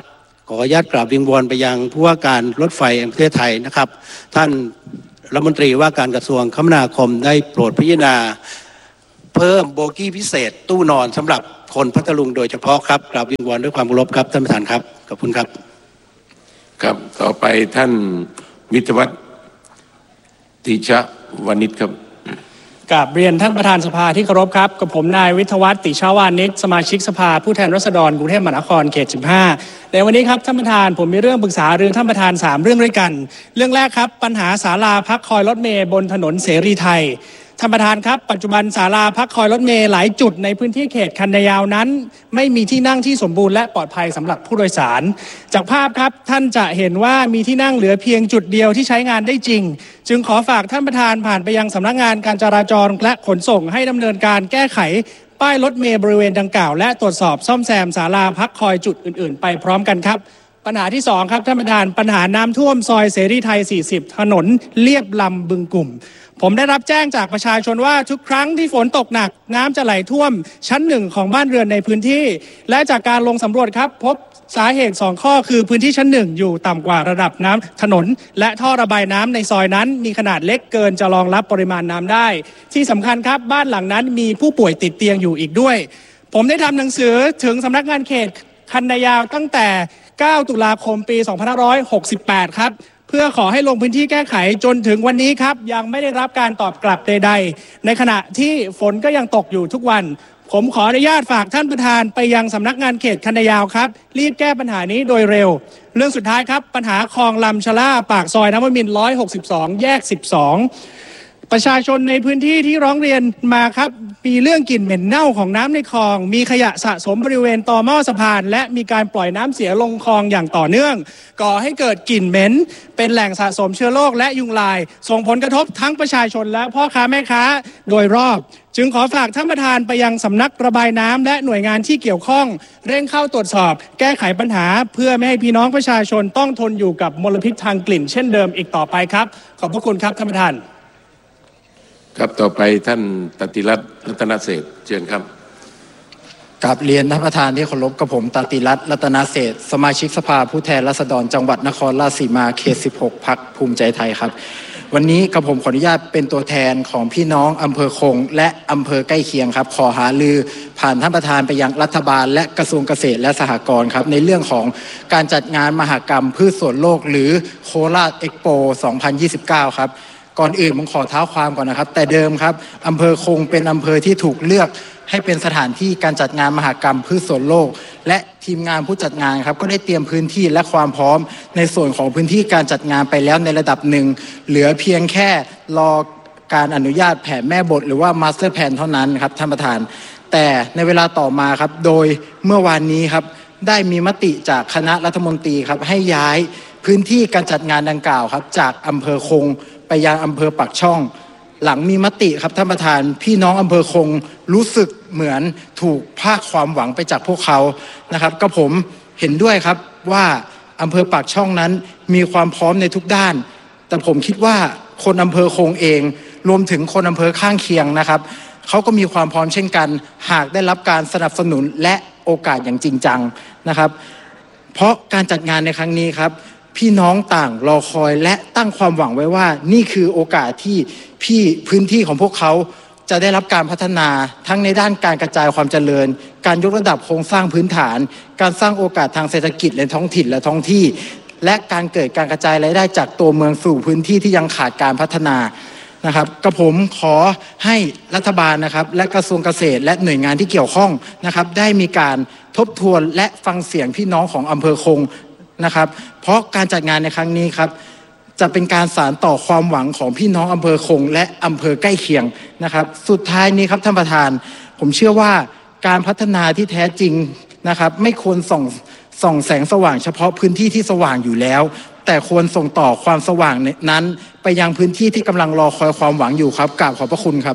ขออนุญาตกราบวิงวอนไปยังผู้ว่าการรถไฟแห่งประเทศไทยนะครับท่านรัฐมนตรีว่าการกระทรวงคมนาคมได้โปรดพิจารณาเพิ่มโบกี้พิเศษตู้นอนสำหรับคนพัทลุงโดยเฉพาะครับกราบวิงวอนด้วยความเคารพครับท่านประธานครับขอบคุณครับครับต่อไปท่านวิทยวัฒน์ติชะวณิชครับกราบเรียนท่านประธานสภาที่เคารพครับกับผมนายวิทยวัฒน์ติชาวานิชสมาชิกสภาผู้แทนราษฎรกรุงเทพมหานครเขตสิบห้าในวันนี้ครับท่านประธานผมมีเรื่องปรึกษาเรื่องท่านประธานสามเรื่องด้วยกันเรื่องแรกครับปัญหาศาลาพักคอยรถเมล์บนถนนเสรีไทยท่านประธานครับปัจจุบันศาลาพักคอยรถเมล์หลายจุดในพื้นที่เขตคันนายาวนั้นไม่มีที่นั่งที่สมบูรณ์และปลอดภัยสำหรับผู้โดยสารจากภาพครับท่านจะเห็นว่ามีที่นั่งเหลือเพียงจุดเดียวที่ใช้งานได้จริงจึงขอฝากท่านประธานผ่านไปยังสำนักงานการจราจรและขนส่งให้ดำเนินการแก้ไขป้ายรถเมล์บริเวณดังกล่าวและตรวจสอบซ่อมแซมศาลาพักคอยจุดอื่นๆไปพร้อมกันครับปัญหาที่สองครับท่านประธานปัญหาน้ำท่วมซอยเสรีไทยสี่สิบถนนเลียบลำบึงกลุ่มผมได้รับแจ้งจากประชาชนว่าทุกครั้งที่ฝนตกหนักน้ำจะไหลท่วมชั้นหนึ่งของบ้านเรือนในพื้นที่และจากการลงสำรวจครับพบสาเหตุสองข้อคือพื้นที่ชั้นหนึ่งอยู่ต่ำกว่าระดับน้ำถนนและท่อระบายน้ำในซอยนั้นมีขนาดเล็กเกินจะรองรับปริมาณน้ำได้ที่สำคัญครับบ้านหลังนั้นมีผู้ป่วยติดเตียงอยู่อีกด้วยผมได้ทำหนังสือถึงสำนักงานเขตคันนายาวตั้งแต่เก้าตุลาคมปีสองพันห้าร้อยหกสิบแปดครับเพื่อขอให้ลงพื้นที่แก้ไขจนถึงวันนี้ครับยังไม่ได้รับการตอบกลับใดๆในขณะที่ฝนก็ยังตกอยู่ทุกวันผมขออนุญาตฝากท่านประธานไปยังสำนักงานเขตคันนายาวครับรีบแก้ปัญหานี้โดยเร็วเรื่องสุดท้ายครับปัญหาคลองลำชะล่าปากซอยนวมินทร์หนึ่งร้อยหกสิบสองแยกสิบสองประชาชนในพื้นที่ที่ร้องเรียนมาครับมีเรื่องกลิ่นเหม็นเน่าของน้ำในคลองมีขยะสะสมบริเวณต่อหม้อสะพานและมีการปล่อยน้ำเสียลงคลองอย่างต่อเนื่องก่อให้เกิดกลิ่นเหม็นเป็นแหล่งสะสมเชื้อโรคและยุงลายส่งผลกระทบทั้งประชาชนและพ่อค้าแม่ค้าโดยรอบจึงขอฝากท่านประธานไปยังสำนักระบายน้ำและหน่วยงานที่เกี่ยวข้องเร่งเข้าตรวจสอบแก้ไขปัญหาเพื่อไม่ให้พี่น้องประชาชนต้องทนอยู่กับมลพิษทางกลิ่นเช่นเดิมอีกต่อไปครับขอบพระคุณครับท่านประธานครับต่อไปท่านตติรัตน์รัตนเศรษฐ์เชิญครับกราบเรียนท่านประธานที่เคารพกับผมตติรัตน์รัตนเศรษฐ์สมาชิกสภาผู้แทนราษฎรจังหวัดนครราชสีมาเขตสิบหกพรรคภูมิใจไทยครับวันนี้กับผมขออนุญาตเป็นตัวแทนของพี่น้องอำเภอคงและอำเภอใกล้เคียงครับขอหารือผ่านท่านประธานไปยังรัฐบาลและกระทรวงเกษตรและสหกรณ์ครับในเรื่องของการจัดงานมหกรรมพืชสวนโลกหรือโคราชเอ็กโปสองพันยี่สิบเก้าครับก่อนอื่นผมขอเท้าความก่อนนะครับแต่เดิมครับอำเภอคงเป็นอำเภอที่ถูกเลือกให้เป็นสถานที่การจัดงานมหกรรมพืชสวนโลกและทีมงานผู้จัดงานครับก็ได้เตรียมพื้นที่และความพร้อมในส่วนของพื้นที่การจัดงานไปแล้วในระดับหนึ่งเหลือเพียงแค่รอการอนุญาตแผนแม่บทหรือว่ามาสเตอร์แพลนเท่านั้นครับท่านประธานแต่ในเวลาต่อมาครับโดยเมื่อวานนี้ครับได้มีมติจากคณะรัฐมนตรีครับให้ย้ายพื้นที่การจัดงานดังกล่าวครับจากอำเภอคงไปยังอำเภอปากช่องหลังมีมติครับท่านประธานพี่น้องอำเภอคงรู้สึกเหมือนถูกพากความหวังไปจากพวกเขานะครับก็ผมเห็นด้วยครับว่าอำเภอปากช่องนั้นมีความพร้อมในทุกด้านแต่ผมคิดว่าคนอำเภอคงเองรวมถึงคนอำเภอข้างเคียงนะครับเขาก็มีความพร้อมเช่นกันหากได้รับการสนับสนุนและโอกาสอย่างจริงจังนะครับเพราะการจัดงานในครั้งนี้ครับพี่น้องต่างรอคอยและตั้งความหวังไว้ว่านี่คือโอกาสที่พี่พื้นที่ของพวกเขาจะได้รับการพัฒนาทั้งในด้านการกระจายความเจริญการยกระดับโครงสร้างพื้นฐานการสร้างโอกาสทางเศรษฐกิจในท้องถิ่นและท้องที่และการเกิดการกระจายรายได้จากตัวเมืองสู่พื้นที่ที่ยังขาดการพัฒนานะครับกระผมขอให้รัฐบาลนะครับและกระทรวงเกษตรและหน่วยงานที่เกี่ยวข้องนะครับได้มีการทบทวนและฟังเสียงพี่น้องของอำเภอคงนะครับเพราะการจัดงานในครั้งนี้ครับจะเป็นการสานต่อความหวังของพี่น้องอำเภอคงและอำเภอใกล้เคียงนะครับสุดท้ายนี้ครับท่านประธานผมเชื่อว่าการพัฒนาที่แท้จริงนะครับไม่ควรส่องส่องแสงสว่างเฉพาะพื้นที่ที่สว่างอยู่แล้วแต่ควรส่งต่อความสว่างนั้นไปยังพื้นที่ที่กำลังรอคอยความหวังอยู่ครับกราบขอบพระคุณครับ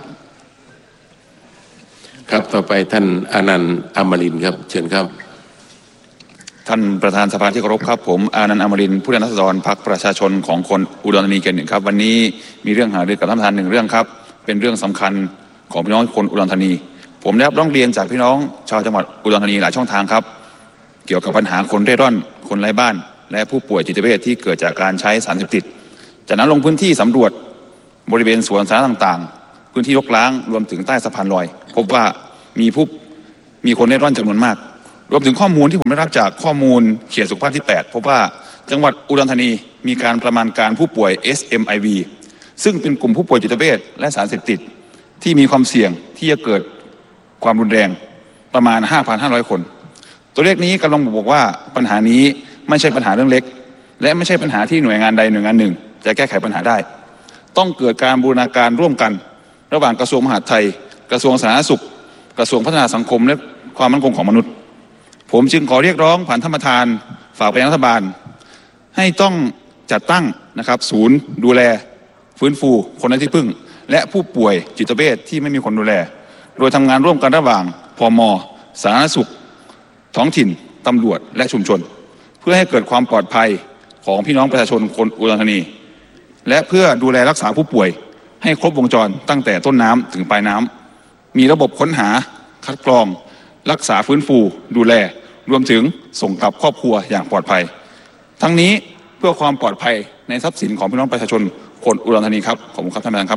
ครับต่อไปท่านอนันต์อมรินทร์ครับเชิญครับท่านประธานสภาที่เคารพครับผมอานันต์อมรินทร์ผู้แทนราษฎรพรรคประชาชนของคนอุดรธานีเขตหนึ่งครับวันนี้มีเรื่องหารือกับท่านประธานหนึ่งเรื่องครับเป็นเรื่องสำคัญของพี่น้องคนอุดรธานีผมได้รับร้องเรียนจากพี่น้องชาวจังหวัดอุดรธานีหลายช่องทางครับเกี่ยวกับปัญหาคนเร่ร่อนคนคนไร้บ้านและผู้ป่วยจิตเวชที่เกิดจากการใช้สารเสพติดจากนั้นลงพื้นที่สำรวจบริเวณสวนสาธารณะต่างๆพื้นที่รกร้างรวมถึงใต้สะพานลอยพบว่ามีผู้มีคนเร่ร่อนจำนวนมากรวมถึงข้อมูลที่ผมได้รับจากข้อมูลเขตสุขภาพที่แปดพบว่าจังหวัดอุดรธานีมีการประมาณการผู้ป่วย เอส เอ็ม ไอ วี ซึ่งเป็นกลุ่มผู้ป่วยจิตเวชและสารเสพติดที่มีความเสี่ยงที่จะเกิดความรุนแรงประมาณ ห้าพันห้าร้อย คนตัวเลขนี้กำลังบอกว่าปัญหานี้ไม่ใช่ปัญหาเรื่องเล็กและไม่ใช่ปัญหาที่หน่วยงานใดหน่วยงานหนึ่งจะแก้ไขปัญหาได้ต้องเกิดการบูรณาการร่วมกันระหว่างกระทรวงมหาดไทยกระทรวงสาธารณสุขกระทรวงพัฒนาสังคมและความมั่นคงของมนุษย์ผมจึงขอเรียกร้องผ่านท่านประธานฝากไปยังรัฐบาลให้ต้องจัดตั้งนะครับศูนย์ดูแลฟื้นฟูคนไร้ที่พึ่งและผู้ป่วยจิตเวชที่ไม่มีคนดูแลโดยทำงานร่วมกันระหว่างพม.สาธารณสุขท้องถิ่นตำรวจและชุมชนเพื่อให้เกิดความปลอดภัยของพี่น้องประชาชนคนอุดรธานีและเพื่อดูแลรักษาผู้ป่วยให้ครบวงจรตั้งแต่ต้นน้ำถึงปลายน้ำมีระบบค้นหาคัดกรองรักษาฟื้นฟูดูแลรวมถึงส่งกลับครอบครัวอย่างปลอดภัยทั้งนี้เพื่อความปลอดภัยในทรัพย์สินของพี่น้องประชาชนคนอุดรธานีครับขอบคุณครับท่านประธานครับ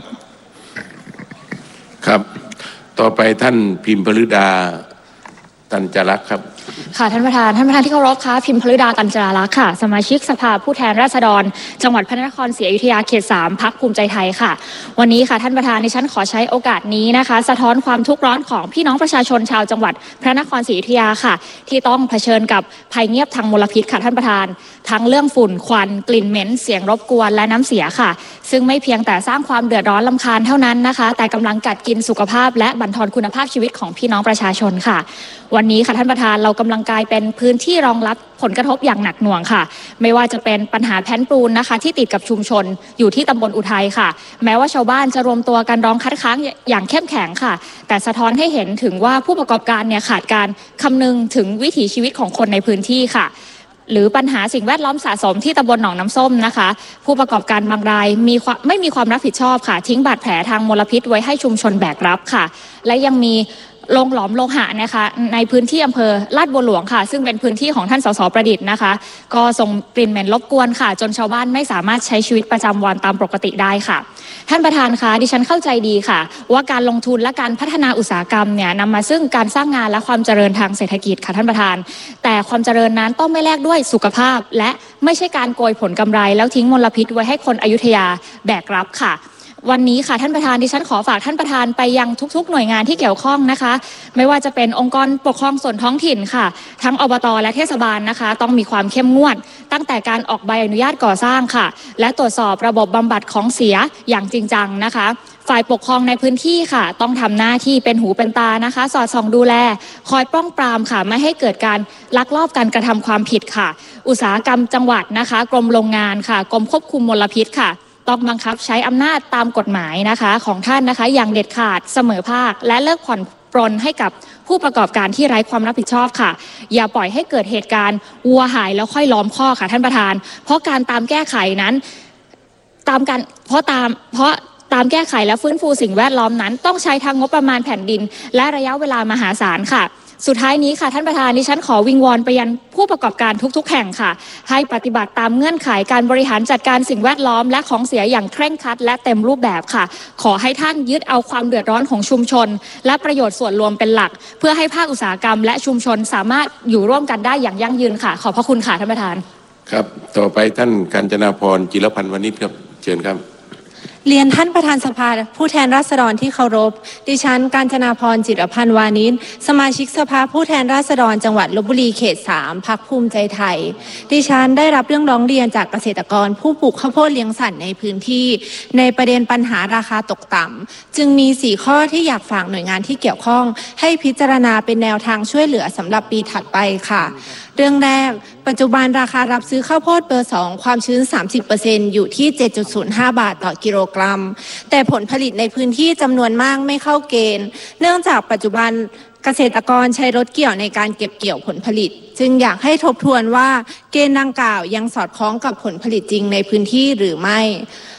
ครับต่อไปท่านพิมพฤดาตัญจรักษ์ครับค่ะท่านประธานท่านประธานที่เคารพค่ะพิมพฤดาตัญจรักษ์ค่ะสมาชิกสภาผู้แทนราษฎรจังหวัดพระนครศรีอยุธยาเขตสามพรรคภูมิใจไทยค่ะวันนี้ค่ะท่านประธานดิฉันขอใช้โอกาสนี้นะคะสะท้อนความทุกข์ร้อนของพี่น้องประชาชนชาวจังหวัดพระนครศรีอยุธยาค่ะที่ต้องเผชิญกับภัยเงียบทางมลพิษค่ะท่านประธานทั้งเรื่องฝุ่นควันกลิ่นเหม็นเสียงรบกวนและน้ำเสียค่ะซึ่งไม่เพียงแต่สร้างความเดือดร้อนรำคาญเท่านั้นนะคะแต่กำลังกัดกินสุขภาพและบั่นทอนคุณภาพชีวิตของพี่น้องประชาชนค่ะวันนี้ค่ะท่านประธานเรากำลังกลายเป็นพื้นที่รองรับผลกระทบอย่างหนักหน่วงค่ะไม่ว่าจะเป็นปัญหาแผ่นปูนนะคะที่ติดกับชุมชนอยู่ที่ตำบลอุทัยค่ะแม้ว่าชาวบ้านจะรวมตัวกันร้องคัดค้านอย่างเข้มแข็งค่ะแต่สะท้อนให้เห็นถึงว่าผู้ประกอบการเนี่ยขาดการคำนึงถึงวิถีชีวิตของคนในพื้นที่ค่ะหรือปัญหาสิ่งแวดล้อมสะสมที่ตำบลหนองน้ำส้มนะคะผู้ประกอบการบางรายมีไม่มีความรับผิดชอบค่ะทิ้งบาดแผลทางมลพิษไว้ให้ชุมชนแบกรับค่ะและยังมีโรงหลอมโลหะนะคะในพื้นที่อำเภอลาดบัวหลวงค่ะซึ่งเป็นพื้นที่ของท่านสสประดิษฐ์นะคะก็ส่งกลิ่นเหม็นรบกวนค่ะจนชาวบ้านไม่สามารถใช้ชีวิตประจำวันตามปกติได้ค่ะท่านประธานคะดิฉันเข้าใจดีค่ะว่าการลงทุนและการพัฒนาอุตสาหกรรมเนี่ยนำมาซึ่งการสร้างงานและความเจริญทางเศรษฐกิจค่ะท่านประธานแต่ความเจริญนั้นต้องไม่แลกด้วยสุขภาพและไม่ใช่การโกยผลกำไรแล้วทิ้งมลพิษไว้ให้คนอยุธยาแบกรับค่ะวันนี้ค่ะท่านประธานดิฉันขอฝากท่านประธานไปยังทุกๆหน่วยงานที่เกี่ยวข้องนะคะไม่ว่าจะเป็นองค์กรปกครองส่วนท้องถิ่นค่ะทั้งอบต.และเทศบาลนะคะต้องมีความเข้มงวดตั้งแต่การออกใบอนุญาตก่อสร้างค่ะและตรวจสอบระบบบำบัดของเสียอย่างจริงจังนะคะฝ่ายปกครองในพื้นที่ค่ะต้องทำหน้าที่เป็นหูเป็นตานะคะสอดส่องดูแลคอยป้องปรามค่ะไม่ให้เกิดการลักลอบการกระทำความผิดค่ะอุตสาหกรรมจังหวัดนะคะกรมโรงงานค่ะกรมควบคุมมลพิษค่ะต้องบังคับใช้อำนาจตามกฎหมายนะคะของท่านนะคะอย่างเด็ดขาดเสมอภาคและเลิกผ่อนปรนให้กับผู้ประกอบการที่ไร้ความรับผิดชอบค่ะอย่าปล่อยให้เกิดเหตุการณ์วัวหายแล้วค่อยล้อมข้อค่ะท่านประธานเพราะการตามแก้ไขนั้นตามการเพราะตามเพราะตามแก้ไขและฟื้นฟูสิ่งแวดล้อมนั้นต้องใช้ทางงบประมาณแผ่นดินและระยะเวลามหาศาลค่ะสุดท้ายนี้ค่ะท่านประธานดิฉันขอวิงวอนไปยังผู้ประกอบการทุกๆแห่งค่ะให้ปฏิบัติตามเงื่อนไขการบริหารจัดการสิ่งแวดล้อมและของเสียอย่างเคร่งครัดและเต็มรูปแบบค่ะขอให้ท่านยึดเอาความเดือดร้อนของชุมชนและประโยชน์ส่วนรวมเป็นหลักเพื่อให้ภาคอุตสาหกรรมและชุมชนสามารถอยู่ร่วมกันได้อย่างยั่งยืนค่ะขอบพระคุณค่ะท่านประธานครับต่อไปท่านกาญจนาพรจิรพันธ์วณิชครับเชิญครับเรียนท่านประธานสภาผู้แทนราษฎรที่เคารพดิฉันกาญจนาพรจิรพันธ์วานิชสมาชิกสภาผู้แทนราษฎรจังหวัดลพบุรีเขตสามพรรคภูมิใจไทยดิฉันได้รับเรื่องร้องเรียนจากเกษตรกรผู้ปลูกข้าวโพดเลี้ยงสัตว์ในพื้นที่ในประเด็นปัญหาราคาตกต่ำจึงมีสี่ข้อที่อยากฝากหน่วยงานที่เกี่ยวข้องให้พิจารณาเป็นแนวทางช่วยเหลือสำหรับปีถัดไปค่ะเรื่องแรกปัจจุบันราคารับซื้อข้าวโพดเบอร์สองความชื้น สามสิบเปอร์เซ็นต์ อยู่ที่ เจ็ดจุดศูนย์ห้า บาทต่อกิโลกรัมแต่ผลผลิตในพื้นที่จำนวนมากไม่เข้าเกณฑ์เนื่องจากปัจจุบันเกษตรกรใช้รถเกี่ยวในการเก็บเกี่ยวผลผลิตจึงอยากให้ทบทวนว่าเกณฑ์ดังกล่าวยังสอดคล้องกับผลผลิตจริงในพื้นที่หรือไม่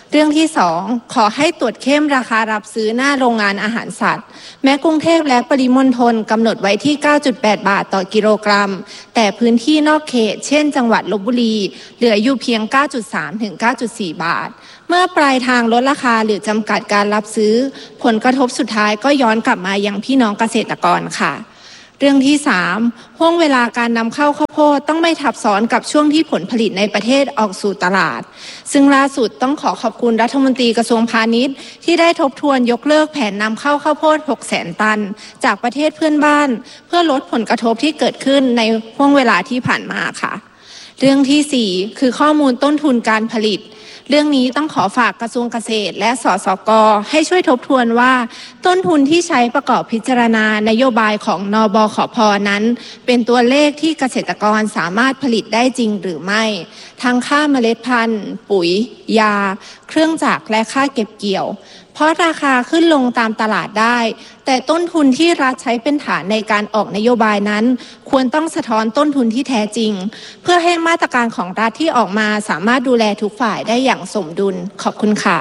เรื่องที่สองขอให้ตรวจเข้มราคารับซื้อหน้าโรงงานอาหารสัตว์แม้กรุงเทพและปริมณฑลกำหนดไว้ที่ เก้าจุดแปด บาทต่อกิโลกรัมแต่พื้นที่นอกเขตเช่นจังหวัดลพบุรีเหลืออยู่เพียง เก้าจุดสาม ถึง เก้าจุดสี่ บาทเมื่อปลายทางลดราคาหรือจำกัดการรับซื้อผลกระทบสุดท้ายก็ย้อนกลับมายังพี่น้องเกษตรกรค่ะเรื่องที่สามห่วงเวลาการนำเข้าข้าวโพดต้องไม่ทับซ้อนกับช่วงที่ผลผลิตในประเทศออกสู่ตลาดซึ่งล่าสุดต้องขอขอบคุณรัฐมนตรีกระทรวงพาณิชย์ที่ได้ทบทวนยกเลิกแผนนำเข้าข้าวโพด หกแสน ตันจากประเทศเพื่อนบ้านเพื่อลดผลกระทบที่เกิดขึ้นในห่วงเวลาที่ผ่านมาค่ะเรื่องที่สี่คือข้อมูลต้นทุนการผลิตเรื่องนี้ต้องขอฝากกระทรวงเกษตรและสสก.ให้ช่วยทบทวนว่าต้นทุนที่ใช้ประกอบพิจารณานโยบายของนบขพ.นั้นเป็นตัวเลขที่เกษตรกรสามารถผลิตได้จริงหรือไม่ทั้งค่าเมล็ดพันธุ์ปุ๋ยยาเครื่องจักรและค่าเก็บเกี่ยวเพราะราคาขึ้นลงตามตลาดได้แต่ต้นทุนที่รัฐใช้เป็นฐานในการออกนโยบายนั้นควรต้องสะท้อนต้นทุนที่แท้จริงเพื่อให้มาตรการของรัฐที่ออกมาสามารถดูแลทุกฝ่ายได้อย่างสมดุลขอบคุณค่ะ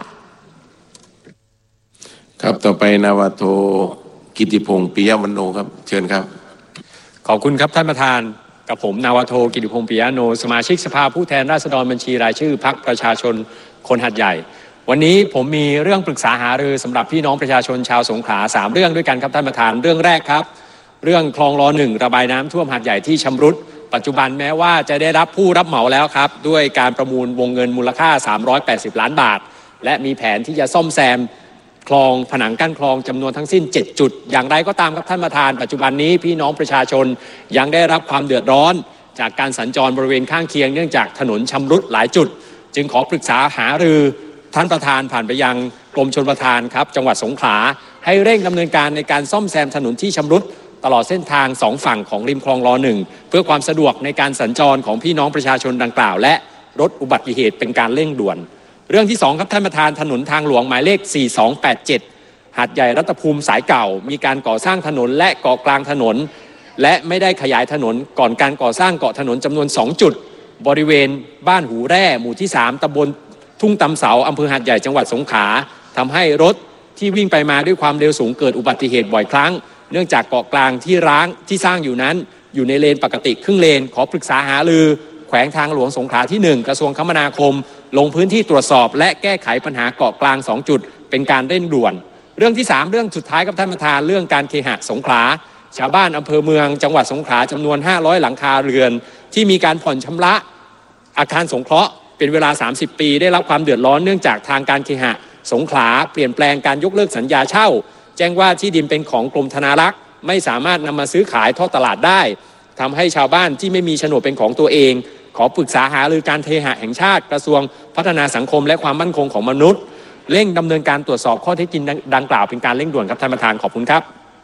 ครับต่อไปนาวาโทกิติพงษ์ปิยะวันโนครับเชิญครับขอบคุณครับท่านประธานกับผมนาวาโทกิติพงษ์ปิยะโนสมาชิกสภาผู้แทนราษฎรบัญชีรายชื่อพรรคประชาชนคนหาดใหญ่วันนี้ผมมีเรื่องปรึกษาหารือสำหรับพี่น้องประชาชนชาวสงขลาสามเรื่องด้วยกันครับท่านประธานเรื่องแรกครับเรื่องคลองรอหนึ่งระบายน้ำท่วมหาดใหญ่ที่ชำรุดปัจจุบันแม้ว่าจะได้รับผู้รับเหมาแล้วครับด้วยการประมูลวงเงินมูลค่าสามร้อยแปดสิบล้านบาทและมีแผนที่จะซ่อมแซมคลองผนังกั้นคลองจำนวนทั้งสิ้นเจ็ดจุดอย่างไรก็ตามครับท่านประธานปัจจุบันนี้พี่น้องประชาชนยังได้รับความเดือดร้อนจากการสัญจรบริเวณข้างเคียงเนื่องจากถนนชำรุดหลายจุดจึงขอปรึกษาหารือท่านประธานผ่านไปยังกรมชลประทานครับจังหวัดสงขลาให้เร่งดำเนินการในการซ่อมแซมถนนที่ชำรุดตลอดเส้นทางสองฝั่งของริมคลองรอหนึ่งเพื่อความสะดวกในการสัญจรของพี่น้องประชาชนดังกล่าวและลดอุบัติเหตุเป็นการเร่งด่วนเรื่องที่สองครับท่านประธานถนนทางหลวงหมายเลขสี่สองแปดเจ็ดหาดใหญ่รัตภูมิสายเก่ามีการก่อสร้างถนนและเกาะกลางถนนและไม่ได้ขยายถนนก่อนการก่อสร้างเกาะถนนจำนวนสองจุดบริเวณบ้านหูแร่หมู่ที่สามตำบลทุ่งตำเสาอำเภอหาดใหญ่จังหวัดสงขลาทำให้รถที่วิ่งไปมาด้วยความเร็วสูงเกิดอุบัติเหตุบ่อยครั้งเนื่องจากเกาะกลางที่ร้างที่สร้างอยู่นั้นอยู่ในเลนปกติครึ่งเลนขอปรึกษาหารือแขวงทางหลวงสงขลาที่หนึ่งกระทรวงคมนาคมลงพื้นที่ตรวจสอบและแก้ไขปัญหาเกาะกลางสองจุดเป็นการเร่งด่วนเรื่องที่สามเรื่องสุดท้ายกับท่านประธานเรื่องการเคหะสงขลาชาวบ้านอำเภอเมืองจังหวัดสงขลาจำนวนห้าร้อยหลังคาเรือนที่มีการผ่อนชำระอาคารสงเคราะห์เป็นเวลาสามสิบปีได้รับความเดือดร้อนเนื่องจากทางการเคหะสงขลาเปลี่ยนแปลงการยกเลิกสัญญาเช่าแจ้งว่าที่ดินเป็นของกรมธนารักษ์ไม่สามารถนำมาซื้อขายทอดตลาดได้ทำให้ชาวบ้านที่ไม่มีโฉนดเป็นของตัวเองขอปรึกษาหารือการเคหะแห่งชาติกระทรวงพัฒนาสังคมและความมั่นคงของมนุษย์เร่งดำเนินการตรวจสอบข้อเท็จจริงดังกล่าวเป็นการเร่งด่วนครับท่านประธานขอบคุณครับ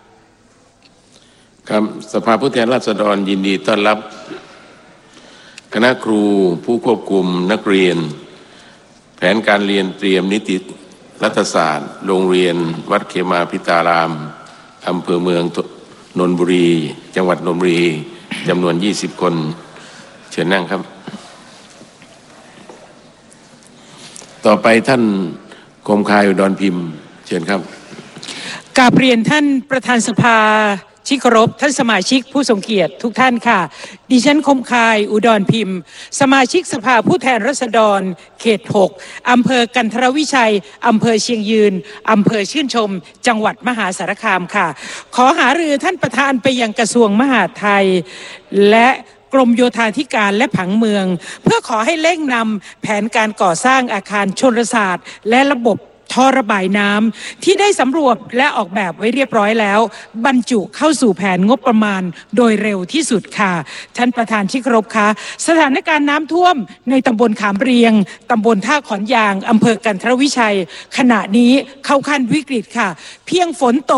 ครับสภาผู้แทนราษฎรยินดีต้อนรับคณะครูผู้ควบคุมนักเรียนแผนการเรียนเตรียมนิติรัฐศาสตร์โรงเรียนวัดเขมาพิตารามอำเภอเมืองนนทบุรีจังหวัดนนทบุรีจำนวนยี่สิบคนเชิญนั่งครับต่อไปท่านคมคายอุดรพิมพ์เชิญครับกราบเรียนท่านประธานสภาที่เคารพท่านสมาชิกผู้ทรงเกียรติทุกท่านค่ะดิฉันคมคายอุดรพิมพ์สมาชิกสภาผู้แทนราษฎรเขตหกอำเภอกันทรวิชัยอำเภอเชียงยืนอำเภอชื่นชมจังหวัดมหาสารคามค่ะขอหารือท่านประธานไปยังกระทรวงมหาดไทยและกรมโยธาธิการและผังเมืองเพื่อขอให้เร่งนำแผนการก่อสร้างอาคารชลศาสตร์และระบบท่อระบายน้ำที่ได้สำรวจและออกแบบไว้เรียบร้อยแล้วบรรจุเข้าสู่แผนงบประมาณโดยเร็วที่สุดค่ะท่านประธานที่เคารพคะสถานการณ์น้ำท่วมในตำบลขามเรียงตำบลท่าขอนยางอำเภอกันทรวิชัยขณะนี้เข้าขั้นวิกฤตค่ะเพียงฝนตก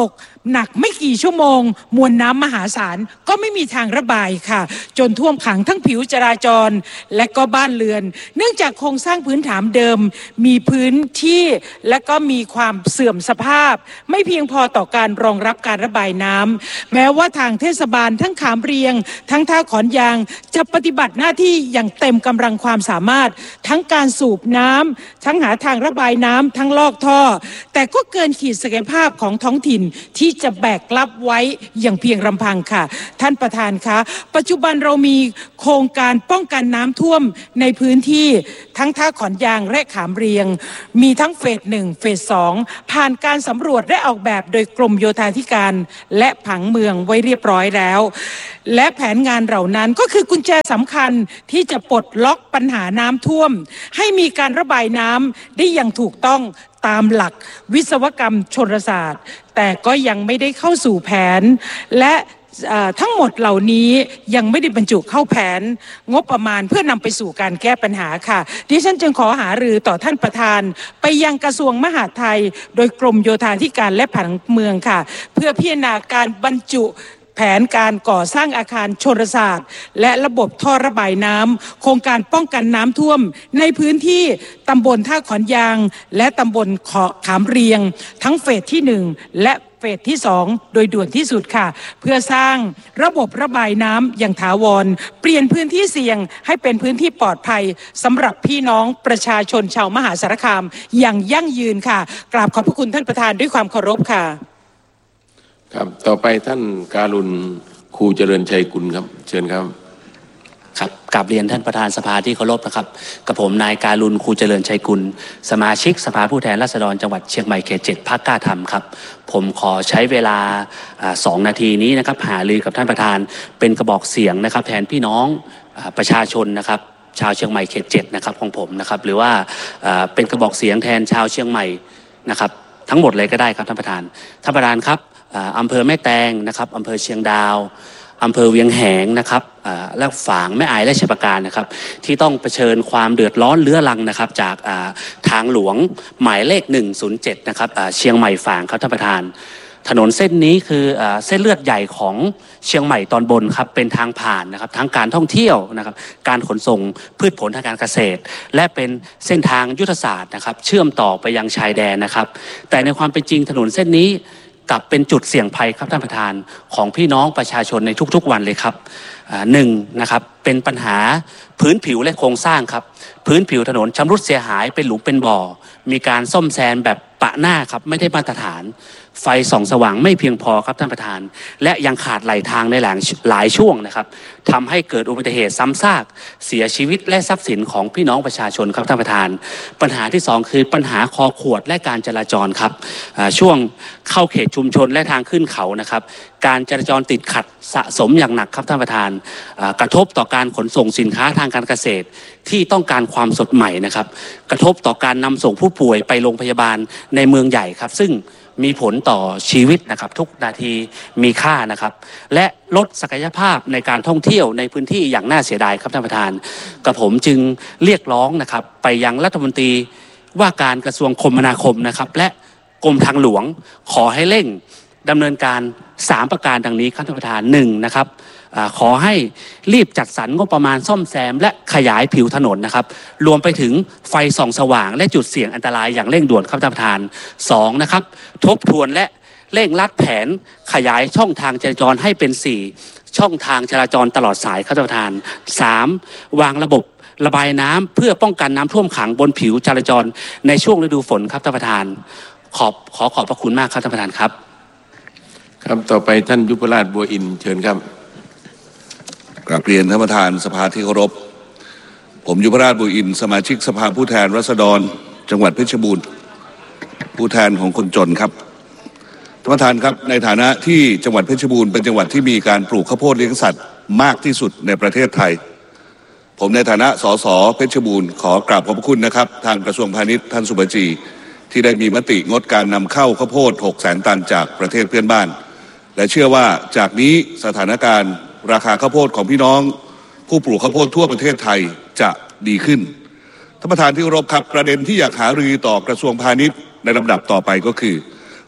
หนักไม่กี่ชั่วโมงมวลน้ำมหาศาลก็ไม่มีทางระบายค่ะจนท่วมขังทั้งผิวจราจรและก็บ้านเรือนเนื่องจากโครงสร้างพื้นฐานเดิมมีพื้นที่และก็มีความเสื่อมสภาพไม่เพียงพอต่อการรองรับการระบายน้ำแม้ว่าทางเทศบาลทั้งขามเรียงทั้งท่าขอนยางจะปฏิบัติหน้าที่อย่างเต็มกำลังความสามารถทั้งการสูบน้ำทั้งหาทางระบายน้ำทั้งลอกท่อแต่ก็เกินขีดศักยภาพของท้องถิ่นที่จะแบกรับไว้อย่างเพียงลำพังค่ะท่านประธานคะปัจจุบันเรามีโครงการป้องกันน้ำท่วมในพื้นที่ทั้งท่าขอนยางและขามเรียงมีทั้งเฟสหนึ่งเฟสสองผ่านการสำรวจและออกแบบโดยกรมโยธาธิการและผังเมืองไว้เรียบร้อยแล้วและแผนงานเหล่านั้นก็คือกุญแจสำคัญที่จะปลดล็อกปัญหาน้ำท่วมให้มีการระบายน้ำได้อย่างถูกต้องตามหลักวิศวกรรมชลศาสตร์แต่ก็ยังไม่ได้เข้าสู่แผนและทั้งหมดเหล่านี้ยังไม่ได้บรรจุเข้าแผนงบประมาณเพื่อนำไปสู่การแก้ปัญหาค่ะดิฉันจึงขอหารือต่อท่านประธานไปยังกระทรวงมหาดไทยโดยกรมโยธาธิการและผังเมืองค่ะเพื่อพิจารณาการบรรจุแผนการก่อสร้างอาคารชลศาสตร์และระบบท่อระบายน้ำโครงการป้องกันน้ำท่วมในพื้นที่ตำบลท่าขอนยางและตำบลขามเรียงทั้งเฟสที่หนึ่งและเฟสที่สองโดยด่วนที่สุดค่ะเพื่อสร้างระบบระบายน้ำอย่างถาวรเปลี่ยนพื้นที่เสี่ยงให้เป็นพื้นที่ปลอดภัยสำหรับพี่น้องประชาชนชาวมหาสารคามอย่างยั่งยืนค่ะกราบขอบพระคุณท่านประธานด้วยความเคารพค่ะครับต่อไปท่านการุณครูเจริญชัยกุลครับเชิญครับครับกราบเรียนท่านประธานสภาที่เคารพนะครับกับผมนายการุณครูเจริญชัยกุลสมาชิกสภาผู้แทนราษฎรจังหวัดเชียงใหม่เขตเจ็ดพรรคกล้าทำครับผมขอใช้เวลาสองนาทีนี้นะครับหารือกับท่านประธานเป็นกระบอกเสียงนะครับแทนพี่น้องประชาชนนะครับชาวเชียงใหม่เขตเจ็ดนะครับของผมนะครับหรือว่าเป็นกระบอกเสียงแทนชาวเชียงใหม่นะครับทั้งหมดเลยก็ได้ครับท่านประธานท่านประธานครับอำเภอแม่แตงนะครับอำเภอเชียงดาวอำเภอเวียงแหงนะครับและฝางแม่อายและชัยปราการนะครับที่ต้องเผชิญความเดือดร้อนเรื้อรังนะครับจากทางหลวงหมายเลขหนึ่งศูนย์เจ็ดนะครับเชียงใหม่ฝางครับท่านประธานถนนเส้นนี้คือเส้นเลือดใหญ่ของเชียงใหม่ตอนบนครับเป็นทางผ่านนะครับทั้งการท่องเที่ยวนะครับการขนส่งพืชผลทางการเกษตรและเป็นเส้นทางยุทธศาสตร์นะครับเชื่อมต่อไปยังชายแดนนะครับแต่ในความเป็นจริงถนนเส้นนี้กลับเป็นจุดเสี่ยงภัยครับท่านประธานของพี่น้องประชาชนในทุกๆวันเลยครับหนึ่งนะครับเป็นปัญหาพื้นผิวและโครงสร้างครับพื้นผิวถนนชำรุดเสียหายเป็นหลุมเป็นบ่อมีการซ่อมแซมแบบปะหน้าครับไม่ได้มาตรฐานไฟส่องสว่างไม่เพียงพอครับท่านประธานและยังขาดไหลทางในหลายหลายช่วงนะครับทำให้เกิดอุบัติเหตุซ้ำซากเสียชีวิตและทรัพย์สินของพี่น้องประชาชนครับท่านประธานปัญหาที่สองคือปัญหาคอขวดและการจราจรครับช่วงเข้าเขตชุมชนและทางขึ้นเขานะครับการจราจรติดขัดสะสมอย่างหนักครับท่านประธานกระทบต่อการขนส่งสินค้าทางการเกษตรที่ต้องการความสดใหม่นะครับกระทบต่อการนำส่งผู้ป่วยไปโรงพยาบาลในเมืองใหญ่ครับซึ่งมีผลต่อชีวิตนะครับทุกนาทีมีค่านะครับและลดศักยภาพในการท่องเที่ยวในพื้นที่อย่างน่าเสียดายครับท่านประธานกับผมจึงเรียกร้องนะครับไปยังรัฐมนตรีว่าการกระทรวงคมนาคมนะครับและกรมทางหลวงขอให้เร่งดำเนินการสามประการดังนี้ครับท่านประธานหนึ่งนะครับขอให้รีบจัดสรรงบประมาณซ่อมแซมและขยายผิวถนนนะครับรวมไปถึงไฟส่องสว่างและจุดเสี่ยงอันตรายอย่างเร่งด่วนครับท่านประธานสองนะครับทบทวนและเร่งรัดแผนขยายช่องทางจราจรให้เป็นสี่ช่องทางจราจรตลอดสายครับท่านประธานสามวางระบบระบายน้ำเพื่อป้องกันน้ำท่วมขังบนผิวจราจรในช่วงฤดูฝนครับท่านประธานขอบขอขอบพระคุณมากครับท่านประธานครับครับต่อไปท่านยุพราชบัวอินเชิญครับกราบเรียนท่านประธานสภาที่เคารพผมยุพราชบัวอินสมาชิกสภาผู้แทนราษฎรจังหวัดเพชรบูรณ์ผู้แทนของคนจนครับท่านประธานครับในฐานะที่จังหวัดเพชรบูรณ์เป็นจังหวัดที่มีการปลูกข้าวโพดเลี้ยงสัตว์มากที่สุดในประเทศไทยผมในฐานะสสเพชรบูรณ์ขอกราบขอบพระคุณนะครับทางกระทรวงพาณิชย์ท่านสุบจีที่ได้มีมติงดการนำเข้าข้าวโพดหกแสนตันจากประเทศเพื่อนบ้านและเชื่อว่าจากนี้สถานการณ์ราคาข้าวโพดของพี่น้องผู้ปลูกข้าวโพดทั่วประเทศไทยจะดีขึ้นท่านประธานที่เคารพครับประเด็นที่อยากหารือต่อกระทรวงพาณิชย์ในลำดับต่อไปก็คือ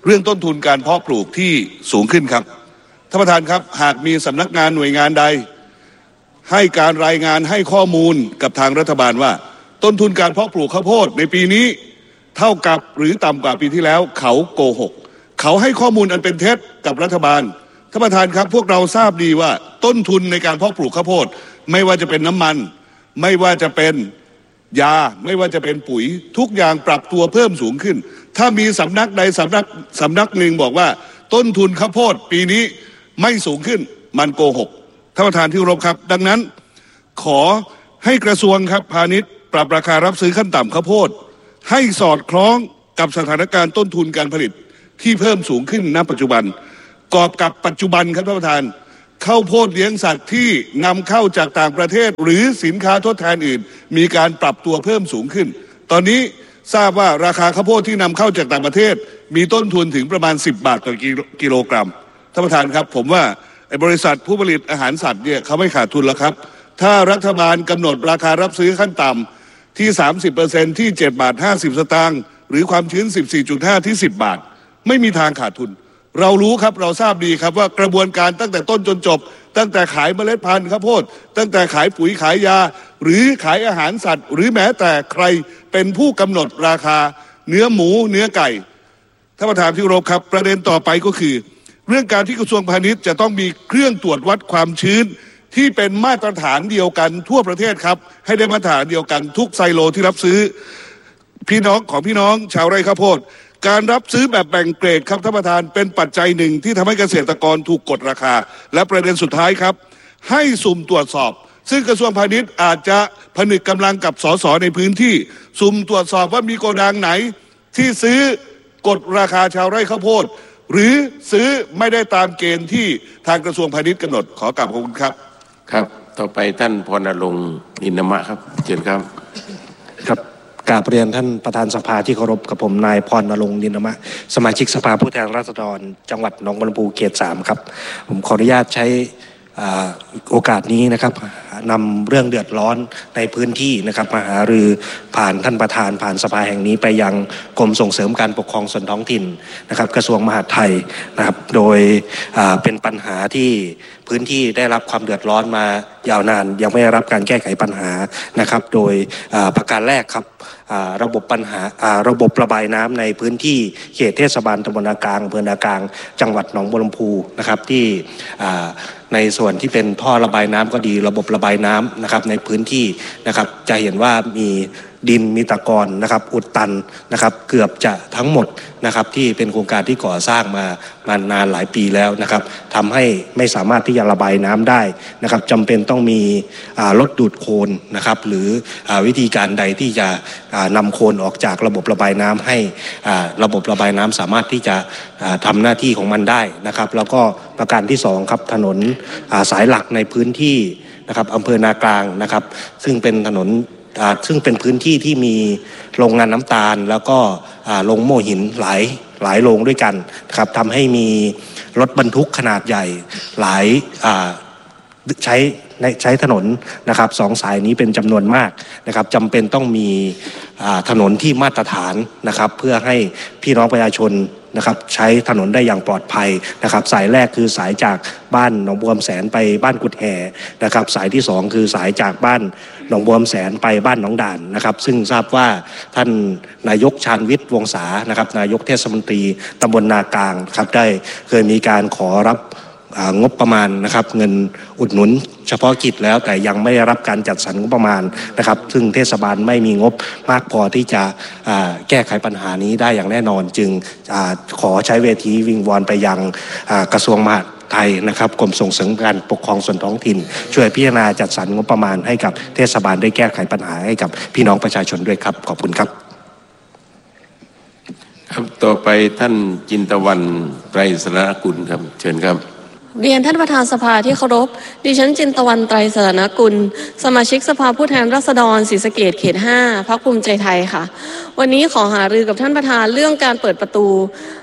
เรื่องต้นทุนการเพาะปลูกที่สูงขึ้นครับท่านประธานครับหากมีสำนักงานหน่วยงานใดให้การรายงานให้ข้อมูลกับทางรัฐบาลว่าต้นทุนการเพาะปลูกข้าวโพดในปีนี้เท่ากับหรือต่ำกว่าปีที่แล้วเขาโกหกเขาให้ข้อมูลอันเป็นเท็จกับรัฐบาลท่านประธานครับพวกเราทราบดีว่าต้นทุนในการเพาะปลูกข้าวโพดไม่ว่าจะเป็นน้ำมันไม่ว่าจะเป็นยาไม่ว่าจะเป็นปุ๋ยทุกอย่างปรับตัวเพิ่มสูงขึ้นถ้ามีสำนักใดสำนักสำนักหนึ่งบอกว่าต้นทุนข้าวโพดปีนี้ไม่สูงขึ้นมันโกหกท่านประธานที่เคารพครับดังนั้นขอให้กระทรวงครับพาณิชย์ปรับราคารับซื้อขั้นต่ำข้าวโพดให้สอดคล้องกับสถานการณ์ต้นทุนการผลิตที่เพิ่มสูงขึ้นณปัจจุบันกอบกับปัจจุบันครับท่านประธานข้าวโพดเลี้ยงสัตว์ที่นำเข้าจากต่างประเทศหรือสินค้าทดแทนอื่นมีการปรับตัวเพิ่มสูงขึ้นตอนนี้ทราบว่าราคาข้าวโพดที่นำเข้าจากต่างประเทศมีต้นทุนถึงประมาณสิบบาทต่อกิโลกรัมท่านประธานครับผมว่าไอ้บริษัทผู้ผลิตอาหารสัตว์เนี่ยเขาไม่ขาดทุนแล้วครับถ้ารัฐบาลกำหนดราคารับซื้อขั้นต่ำที่ สามสิบเปอร์เซ็นต์ ที่เจ็ดบาทห้าสิบสตางค์หรือความชื้น สิบสี่จุดห้า ที่สิบบาทไม่มีทางขาดทุนเรารู้ครับเราทราบดีครับว่ากระบวนการตั้งแต่ต้นจนจบตั้งแต่ขายเมล็ดพันธุ์ข้าวโพดตั้งแต่ขายปุ๋ยขายยาหรือขายอาหารสัตว์หรือแม้แต่ใครเป็นผู้กำหนดราคาเนื้อหมูเนื้อไก่ท่านประธานที่เคารพครับประเด็นต่อไปก็คือเรื่องการที่กระทรวงพาณิชย์จะต้องมีเครื่องตรวจวัดความชื้นที่เป็นมาตรฐานเดียวกันทั่วประเทศครับให้ได้มาตรฐานเดียวกันทุกไซโลที่รับซื้อพี่น้องของพี่น้องชาวไร่ข้าวโพดการรับซื้อแบบแบ่งเกรดครับท่านประธานเป็นปัจจัยหนึ่งที่ทำให้เกษตรกรถูกกดราคาและประเด็นสุดท้ายครับให้สุ่มตรวจสอบซึ่งกระทรวงพาณิชย์อาจจะผนึกกำลังกับสสในพื้นที่สุ่มตรวจสอบว่ามีโกดังไหนที่ซื้อกดราคาชาวไร่ข้าวโพดหรือซื้อไม่ได้ตามเกณฑ์ที่ทางกระทรวงพาณิชย์กำหนดขอกราบขอบคุณครับครับต่อไปท่านพรณรงค์อินทมะครับเชิญครับครับกราบเรียนท่านประธานสภาที่เคารพกับผมนายพรณรงค์อินทมะสมาชิกสภาผู้แทนราษฎรจังหวัดหนองบัวลำพูเขตสามครับผมขออนุญาตใช้โอกาสนี้นะครับนำเรื่องเดือดร้อนในพื้นที่นะครับมาหารือผ่านท่านประธานผ่านสภาแห่งนี้ไปยังกรมส่งเสริมการปกครองส่วนท้องถิ่นนะครับกระทรวงมหาดไทยนะครับโดยเป็นปัญหาที่พื้นที่ได้รับความเดือดร้อนมายาวนานยังไม่ได้รับการแก้ไขปัญหานะครับโดยประการแรกครับระบบปัญหาระบบระบายน้ำในพื้นที่เขตเทศบาลตำบลนากลางอำเภอนากลางจังหวัดหนองบัวลำพูนะครับที่ในส่วนที่เป็นท่อระบายน้ำก็ดีระบบระบายน้ำนะครับในพื้นที่นะครับจะเห็นว่ามีดินมีตะกอนนะครับอุดตันนะครับเกือบจะทั้งหมดนะครับที่เป็นโครงการที่ก่อสร้างมามานานหลายปีแล้วนะครับทำให้ไม่สามารถที่จะระบายน้ำได้นะครับจำเป็นต้องมีรถดูดโคลนนะครับหรือวิธีการใดที่จะนำโคลนออกจากระบบระบายน้ำให้ระบบระบายน้ำสามารถที่จะทำหน้าที่ของมันได้นะครับแล้วก็ประการที่สองครับถนนสายหลักในพื้นที่นะครับอำเภอนากลางนะครับซึ่งเป็นถนนซึ่งเป็นพื้นที่ที่มีโรงงานน้ำตาลแล้วก็โรงโม่หินหลายหลายโรงด้วยกันครับทำให้มีรถบรรทุกขนาดใหญ่หลายใช้ใช้ถนนนะครับสองสายนี้เป็นจำนวนมากนะครับจำเป็นต้องมีถนนที่มาตรฐานนะครับเพื่อให้พี่น้องประชาชนนะครับใช้ถนนได้อย่างปลอดภัยนะครับสายแรกคือสายจากบ้านหนองบัวแสนไปบ้านกุดแห่นะครับสายที่สองคือสายจากบ้านหนองบัวแสนไปบ้านหนองด่านนะครับซึ่งทราบว่าท่านนายกชาญวิทย์วงศานะครับนายกเทศมนตรีตำบลนากลางครับได้เคยมีการขอรับงบประมาณนะครับเงินอุดหนุนเฉพาะกิจแล้วแต่ยังไม่ได้รับการจัดสรรงบประมาณนะครับซึ่งเทศบาลไม่มีงบมากพอที่จะแก้ไขปัญหานี้ได้อย่างแน่นอนจึงขอใช้เวทีวิงวอนไปยังกระทรวงมหาดไทยนะครับกรมส่งเสริมการปกครองส่วนท้องถิ่นช่วยพิจารณาจัดสรรงบประมาณให้กับเทศบาลได้แก้ไขปัญหาให้กับพี่น้องประชาชนด้วยครับขอบคุณครับครับต่อไปท่านจินตวันไตรสรณกุลครับเชิญครับเรียนท่านประธานสภาที่เคารพดิฉันจินตวันไตรสรณกุลสมาชิกสภาผู้แทนราษฎรศรีสะเกษเขตห้าพรรคภูมิใจไทยค่ะวันนี้ขอหารือกับท่านประธานเรื่องการเปิดประตู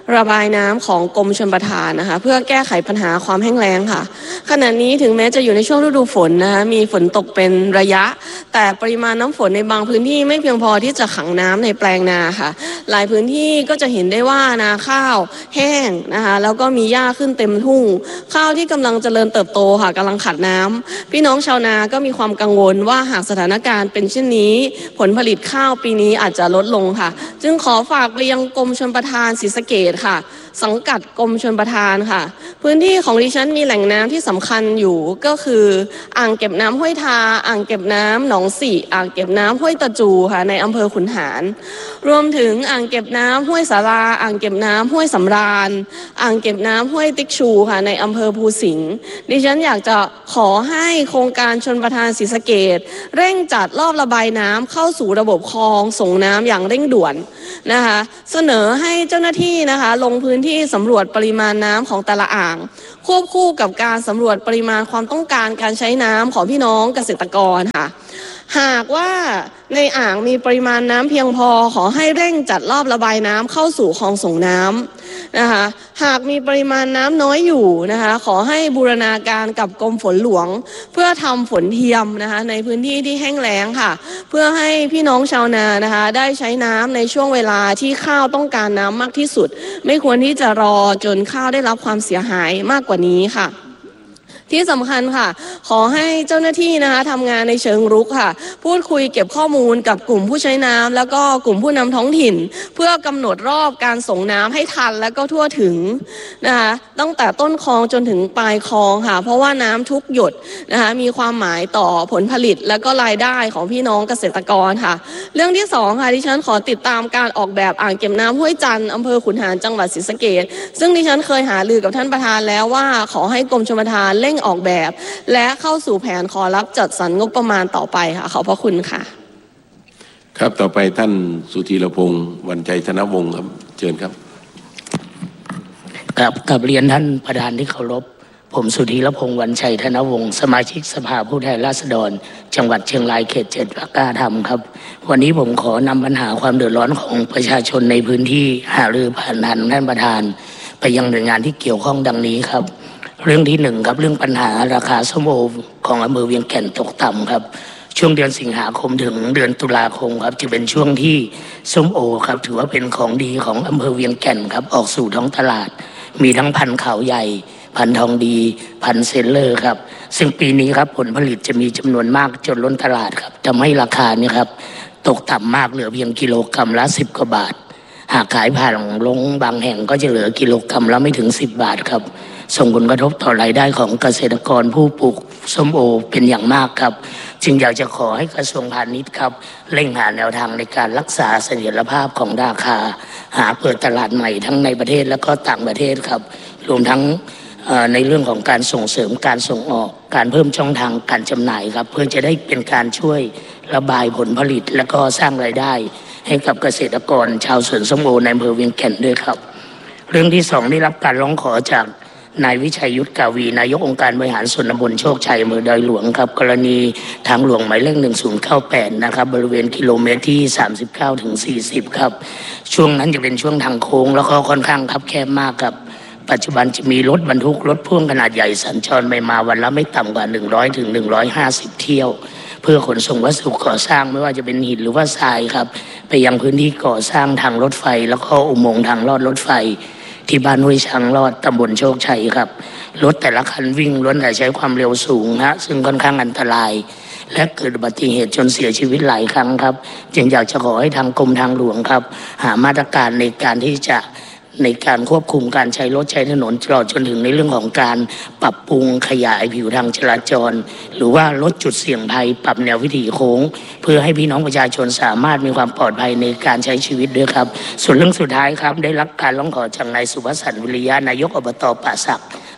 ระบายน้ำของกรมชลประทานนะคะเพื่อแก้ไขปัญหาความแห้งแล้งค่ะขณะนี้ถึงแม้จะอยู่ในช่วงฤดูฝนนะคะมีฝนตกเป็นระยะแต่ปริมาณน้ำฝนในบางพื้นที่ไม่เพียงพอที่จะขังน้ำในแปลงนาค่ะหลายพื้นที่ก็จะเห็นได้ว่านาข้าวแห้งนะคะแล้วก็มีหญ้าขึ้นเต็มทุ่งข้าวที่กำลังเจริญเติบโตค่ะกำลังขาดน้ำพี่น้องชาวนาก็มีความกังวลว่าหากสถานการณ์เป็นเช่นนี้ผลผลิตข้าวปีนี้อาจจะลดลงค่ะจึงขอฝากไปยังกรมชลประทานศรีสะเกษค่ะสังกัดกรมชลประทานค่ะพื้นที่ของดิฉันมีแหล่งน้ำที่สำคัญอยู่ก็คืออ่างเก็บน้ำห้วยทาอ่างเก็บน้ำหนองสี่อ่างเก็บน้ำห้วยตะจูค่ะในอำเภอขุนหารรวมถึงอ่างเก็บน้ำห้วยสาราอ่างเก็บน้ำห้วยสำราญอ่างเก็บน้ำห้วยติ๊กชูค่ะในอำเภอภูสิงห์ดิฉันอยากจะขอให้โครงการชลประทานศรีสะเกษเร่งจัดรอบระบายน้ำเข้าสู่ระบบคลองส่งน้ำอย่างเร่งด่วนนะคะเสนอให้เจ้าหน้าที่นะคะลงพื้นที่สำรวจปริมาณน้ำของแต่ละอ่างควบคู่กับการสำรวจปริมาณความต้องการการใช้น้ำของพี่น้องเกษตรกรค่ะหากว่าในอ่างมีปริมาณน้ำเพียงพอขอให้เร่งจัดรอบระบายน้ำเข้าสู่คลองส่งน้ำนะคะหากมีปริมาณน้ำน้อยอยู่นะคะขอให้บูรณาการกับกรมฝนหลวงเพื่อทำฝนเทียมนะคะในพื้นที่ที่แห้งแล้งค่ะเพื่อให้พี่น้องชาวนานะคะได้ใช้น้ำในช่วงเวลาที่ข้าวต้องการน้ำมากที่สุดไม่ควรที่จะรอจนข้าวได้รับความเสียหายมากกว่านี้ค่ะที่สำคัญค่ะขอให้เจ้าหน้าที่นะคะทำงานในเชิงรุกค่ะพูดคุยเก็บข้อมูลกับกลุ่มผู้ใช้น้ำแล้วก็กลุ่มผู้นำท้องถิ่นเพื่อกำหนดรอบการส่งน้ำให้ทันและก็ทั่วถึงนะคะตั้งแต่ต้นคลองจนถึงปลายคลองค่ะเพราะว่าน้ำทุกหยดนะคะมีความหมายต่อผลผลิตและก็รายได้ของพี่น้องเกษตรกรค่ะเรื่องที่สองค่ะดิฉันขอติดตามการออกแบบอ่างเก็บน้ำห้วยจันทร์อำเภอขุนหารจังหวัดศรีสะเกษซึ่งดิฉันเคยหารือกับท่านประธานแล้วว่าขอให้กรมชลประทานเร่งออกแบบและเข้าสู่แผนขอรับจัดสรรงบประมาณต่อไปค่ะขอบพระคุณค่ะครับต่อไปท่านสุธีรพงษ์วรรณชัยธนวงศ์ครับเชิญครับกับกับเรียนท่านประธานที่เคารพผมสุธีรพงษ์วรรณชัยธนวงศ์สมาชิกสภาผู้แทนราษฎรจังหวัดเชียงรายเขตเจ็ดพรรคกล้าทำครับวันนี้ผมขอนำปัญหาความเดือดร้อนของประชาชนในพื้นที่หารือผ่านท่านท่านประธานไปยังหน่วยงานที่เกี่ยวข้องดังนี้ครับเรื่องที่หนึ่งครับเรื่องปัญหาราคาส้มโอของอำเภอเวียงแก่นตกต่ำครับช่วงเดือนสิงหาคมถึงเดือนตุลาคมครับจะเป็นช่วงที่ส้มโอครับถือว่าเป็นของดีของอำเภอเวียงแก่นครับออกสู่ท้องตลาดมีทั้งพันธุ์ขาวใหญ่พันธุ์ทองดีพันธุ์เซนเลอร์ครับซึ่งปีนี้ครับผลผลิตจะมีจำนวนมากจนล้นตลาดครับทำให้ราคานี่ครับตกต่ำมากเหลือเพียงกิโลกรัมละสิบกว่าบาทหากขายผ่านลงบางแห่งก็จะเหลือกิโลกรัมละไม่ถึงสิบบาทครับส่งผลกระทบต่อรายได้ของเกษตรกรผู้ปลูกส้มโอเป็นอย่างมากครับจึงอยากจะขอให้กระทรวงพาณิชย์ครับเร่งหาแนวทางในการรักษาเสถียรภาพของราคาหาเปิดตลาดใหม่ทั้งในประเทศและก็ต่างประเทศครับรวมทั้งในเรื่องของการส่งเสริมการส่งออกการเพิ่มช่องทางการจำหน่ายครับเพื่อจะได้เป็นการช่วยระบายผลผลิตและก็สร้างรายได้ให้กับเกษตรกรชาวสวนส้มโอในอำเภอเวียงแก่นด้วยครับเรื่องที่สองได้รับการร้องขอจากนายวิชัยยุทธกาวีนายกองค์การบริหารส่วนตำบลโชคชัยอำเภอดอยหลวงครับกรณีทางหลวงหมายเลขหนึ่งศูนย์เก้าแปดนะครับบริเวณกิโลเมตรที่สามสิบเก้าถึงสี่สิบครับช่วงนั้นจะเป็นช่วงทางโค้งแล้วก็ค่อนข้างคับแคบมากครับปัจจุบันจะมีรถบรรทุกรถพ่วงขนาดใหญ่สัญจรไปมาวันละไม่ต่ำกว่าหนึ่งร้อยถึงหนึ่งร้อยห้าสิบเที่ยวเพื่อขนส่งวัสดุก่อสร้างไม่ว่าจะเป็นหินหรือว่าทรายครับไปยังพื้นที่ก่อสร้างทางรถไฟแล้วก็อุโมงค์ทางลอดรถไฟที่บ้านห้วยช้างรอดตำบลโชคชัยครับรถแต่ละคันวิ่งล้วนแต่ใช้ความเร็วสูงฮะซึ่งค่อนข้างอันตรายและเกิดอุบัติเหตุจนเสียชีวิตหลายครั้งครับจึงอยากจะขอให้ทางกรมทางหลวงครับหามาตรการในการที่จะในการควบคุมการใช้รถใช้ถนนตลอดจนถึงในเรื่องของการปรับปรุงขยายผิวทางจราจรหรือว่าลดจุดเสี่ยงภัยปรับแนววิถีโค้งเพื่อให้พี่น้องประชาชนสามารถมีความปลอดภัยในการใช้ชีวิตด้วยครับส่วนเรื่องสุดท้ายครับได้รับการร้องขอจากนายสุวัสดิ์วิริยะนายกอบตป่าสัก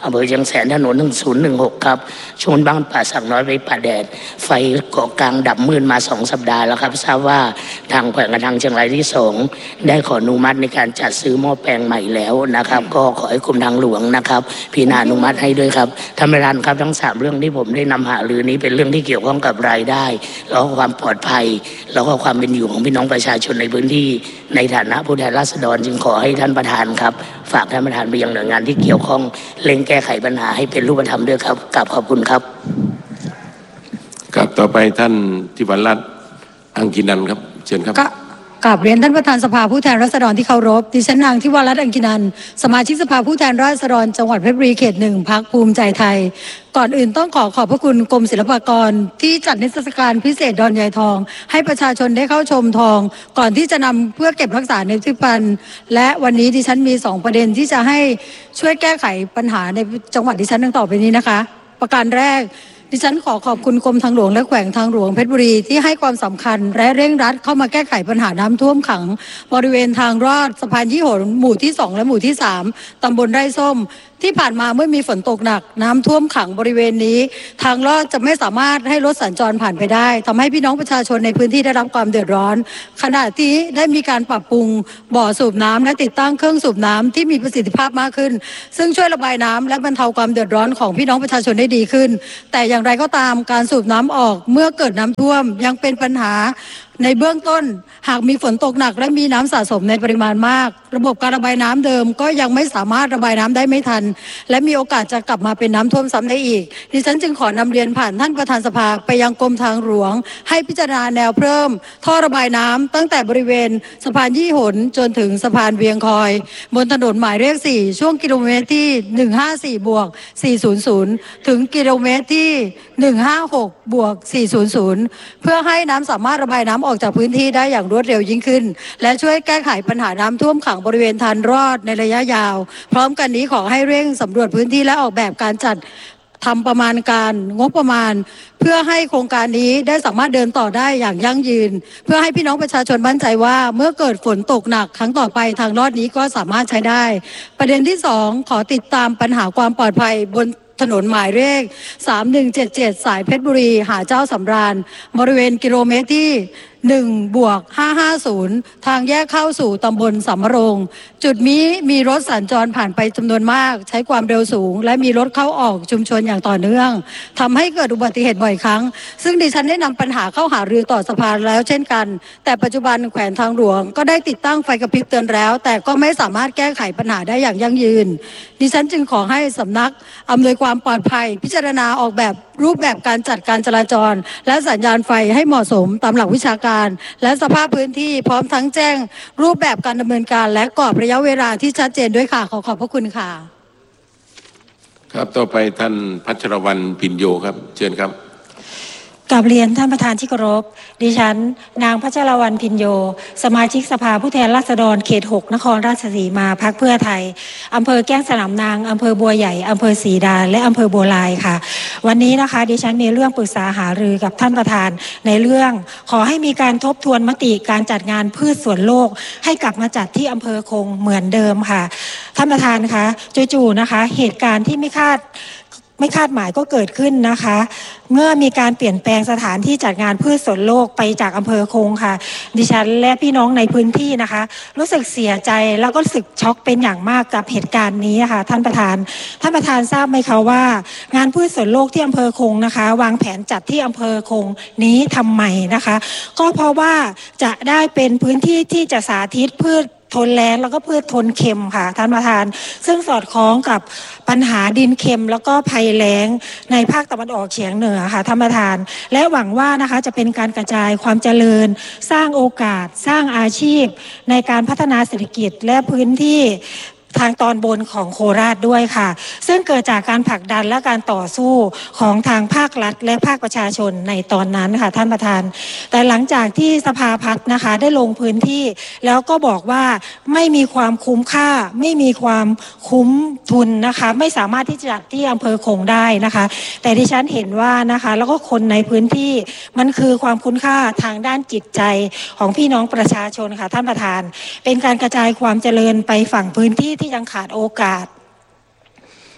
อำเภอเชียงแสนถนนหนึ่งศูนย์หนึ่งหกครับชนบ้านป่าสักน้อยไปป่าแดดไฟเกาะกลางดับมืดมาสองสัปดาห์แล้วครับทราบว่าทางแขวงการทางเชียงรายที่สองได้ขออนุมัติในการจัดซื้อหม้อแปลงใหม่แล้วนะครับก็ขอให้กรมทางหลวงนะครับพิจารณาอนุมัติให้ด้วยครับท่านประธานครับทั้งสามเรื่องที่ผมได้นำหารือนี้เป็นเรื่องที่เกี่ยวข้องกับรายได้แล้วก็ความปลอดภัยแล้วก็ความเป็นอยู่ของพี่น้องประชาชนในพื้นที่ในฐานะผู้แทนราษฎรจึงขอให้ท่านประธานครับฝากท่านประธานไปยังหน่วยงานที่เกี่ยวข้องเร่งแก้ไขปัญหาให้เป็นรูปธรรมด้วยครับกราบขอบคุณครับครับต่อไปท่านทิวรัตน์อังกินันท์ครับเชิญครับกราบเรียนท่านประธานสภาผู้แทนราษฎรที่เคารพดิฉันนางทิวรัตน์อังกินันท์สมาชิกสภาผู้แทนราษฎรจังหวัดเพชรบุรีเขตหนึ่งพรรคภูมิใจไทยก่อนอื่นต้องขอขอบพระคุณกรมศิลปากรที่จัดนิทรรศการพิเศษดอนยายทองให้ประชาชนได้เข้าชมทองก่อนที่จะนำเพื่อเก็บรักษาในพิพิธภัณฑ์และวันนี้ดิฉันมีสองประเด็นที่จะให้ช่วยแก้ไขปัญหาในจังหวัดดิฉันดังต่อไปนี้นะคะประการแรกดิฉันขอขอบคุณกรมทางหลวงและแขวงทางหลวงเพชรบุรีที่ให้ความสำคัญและเร่งรัดเข้ามาแก้ไขปัญหาน้ำท่วมขังบริเวณทางลอดสะพานยี่หนหมู่ที่สองและหมู่ที่สามตำบลไร่ส้มที่ผ่านมาเมื่อมีฝนตกหนักน้ำท่วมขังบริเวณนี้ทางลอดจะไม่สามารถให้รถสัญจรผ่านไปได้ทำให้พี่น้องประชาชนในพื้นที่ได้รับความเดือดร้อนขณะที่ได้มีการปรับปรุงบ่อสูบน้ำและติดตั้งเครื่องสูบน้ำที่มีประสิทธิภาพมากขึ้นซึ่งช่วยระบายน้ำและบรรเทาความเดือดร้อนของพี่น้องประชาชนได้ดีขึ้นแต่อย่างไรก็ตามการสูบน้ำออกเมื่อเกิดน้ำท่วมยังเป็นปัญหาในเบื้องต้นหากมีฝนตกหนักและมีน้ำสะสมในปริมาณมากระบบการระบายน้ำเดิมก็ยังไม่สามารถระบายน้ำได้ไม่ทันและมีโอกาสจะกลับมาเป็นน้ำท่วมซ้ำได้อีกดิฉันจึงขอนำเรียนผ่านท่านประธานสภาไปยังกรมทางหลวงให้พิจารณาแนวเพิ่มท่อระบายน้ำตั้งแต่บริเวณสะพานยี่หนจนถึงสะพานเวียงคอยบนถนนหมายเลขสี่ช่วงกิโลเมตรที่หนึ่งห้าสี่บวกสี่ศูนย์ศูนย์ถึงกิโลเมตรที่หนึ่งห้าหกบวกสี่ศูนย์ศูนย์เพื่อให้น้ำสามารถระบายน้ำออกจากพื้นที่ได้อย่างรวดเร็วยิ่งขึ้นและช่วยแก้ไขปัญหาน้ำท่วมขังบริเวณทางลอดในระยะยาวพร้อมกันนี้ขอให้เร่งสำรวจพื้นที่และออกแบบการจัดทำประมาณการงบประมาณเพื่อให้โครงการนี้ได้สามารถเดินต่อได้อย่างยั่งยืนเพื่อให้พี่น้องประชาชนมั่นใจว่าเมื่อเกิดฝนตกหนักครั้งต่อไปทางลอดนี้ก็สามารถใช้ได้ประเด็นที่สองขอติดตามปัญหาความปลอดภัยบนถนนหมายเลขสามหนึ่งเจ็ดเจ็ดสายเพชรบุรีหาเจ้าสำราญบริเวณกิโลเมตรที่หนึ่งบวกห้าห้าศูนย์ทางแยกเข้าสู่ตำบลสำโรงจุดนี้มีรถสัญจรผ่านไปจำนวนมากใช้ความเร็วสูงและมีรถเข้าออกชุมชนอย่างต่อเนื่องทำให้เกิดอุบัติเหตุบ่อยครั้งซึ่งดิฉันได้นำปัญหาเข้าหารือต่อสภาแล้วเช่นกันแต่ปัจจุบันแขวงทางหลวงก็ได้ติดตั้งไฟกระพริบเตือนแล้วแต่ก็ไม่สามารถแก้ไขปัญหาได้อย่างยั่งยืนดิฉันจึงขอให้สำนักอำนวยความปลอดภัยพิจารณาออกแบบรูปแบบการจัดการจราจรและสัญญาณไฟให้เหมาะสมตามหลักวิชาการและสภาพพื้นที่พร้อมทั้งแจ้งรูปแบบการดำเนินการและกรอบระยะเวลาที่ชัดเจนด้วยค่ะขอขอบพระคุณค่ะครับต่อไปท่านพัชรวรรณพินโยครับเชิญครับกราบเรียนท่านประธานที่เคารพดิฉันนางพัชรวรรณพินโยสมาชิกสภาผู้แทนราษฎรเขตหกนครราชสีมาพรรคเพื่อไทยอำเภอแก้งสนามนางอำเภอบัวใหญ่อำเภอศรีดาและอำเภอบัวลายค่ะวันนี้นะคะดิฉันมีเรื่องปรึกษาหารือกับท่านประธานในเรื่องขอให้มีการทบทวนมติการจัดงานพืชสวนโลกให้กลับมาจัดที่อำเภอคงเหมือนเดิมค่ะท่านประธานคะจู่ๆนะคะเหตุการณ์ที่ไม่คาดไม่คาดหมายก็เกิดขึ้นนะคะเมื่อมีการเปลี่ยนแปลงสถานที่จัดงานพืชสวนโลกไปจากอำเภอคงค่ะดิฉันและพี่น้องในพื้นที่นะคะรู้สึกเสียใจแล้วก็รู้สึกช็อกเป็นอย่างมากกับเหตุการณ์นี้ค่ะท่านประธานท่านประธานทราบไหมคะว่างานพืชสวนโลกที่อำเภอคงนะคะวางแผนจัดที่อำเภอคงนี้ทำไมนะคะก็เพราะว่าจะได้เป็นพื้นที่ที่จะสาธิตพืชทนแล้งแล้วก็พืชทนเค็มค่ะท่านประธานซึ่งสอดคล้องกับปัญหาดินเค็มแล้วก็ภัยแล้งในภาคตะวันออกเฉียงเหนือค่ะท่านประธานและหวังว่านะคะจะเป็นการกระจายความเจริญสร้างโอกาสสร้างอาชีพในการพัฒนาเศรษฐกิจและพื้นที่ทางตอนบนของโคราชด้วยค่ะซึ่งเกิดจากการผลักดันและการต่อสู้ของทางภาครัฐและภาคประชาชนในตอนนั้นค่ะท่านประธานแต่หลังจากที่สภาพัฒน์นะคะได้ลงพื้นที่แล้วก็บอกว่าไม่มีความคุ้มค่าไม่มีความคุ้มทุนนะคะไม่สามารถที่จะจัดที่อำเภอคงได้นะคะแต่ดิฉันเห็นว่านะคะแล้วก็คนในพื้นที่มันคือความคุ้มค่าทางด้านจิตใจของพี่น้องประชาชนค่ะท่านประธานเป็นการกระจายความเจริญไปฝั่งพื้นที่ที่ยังขาดโอกาส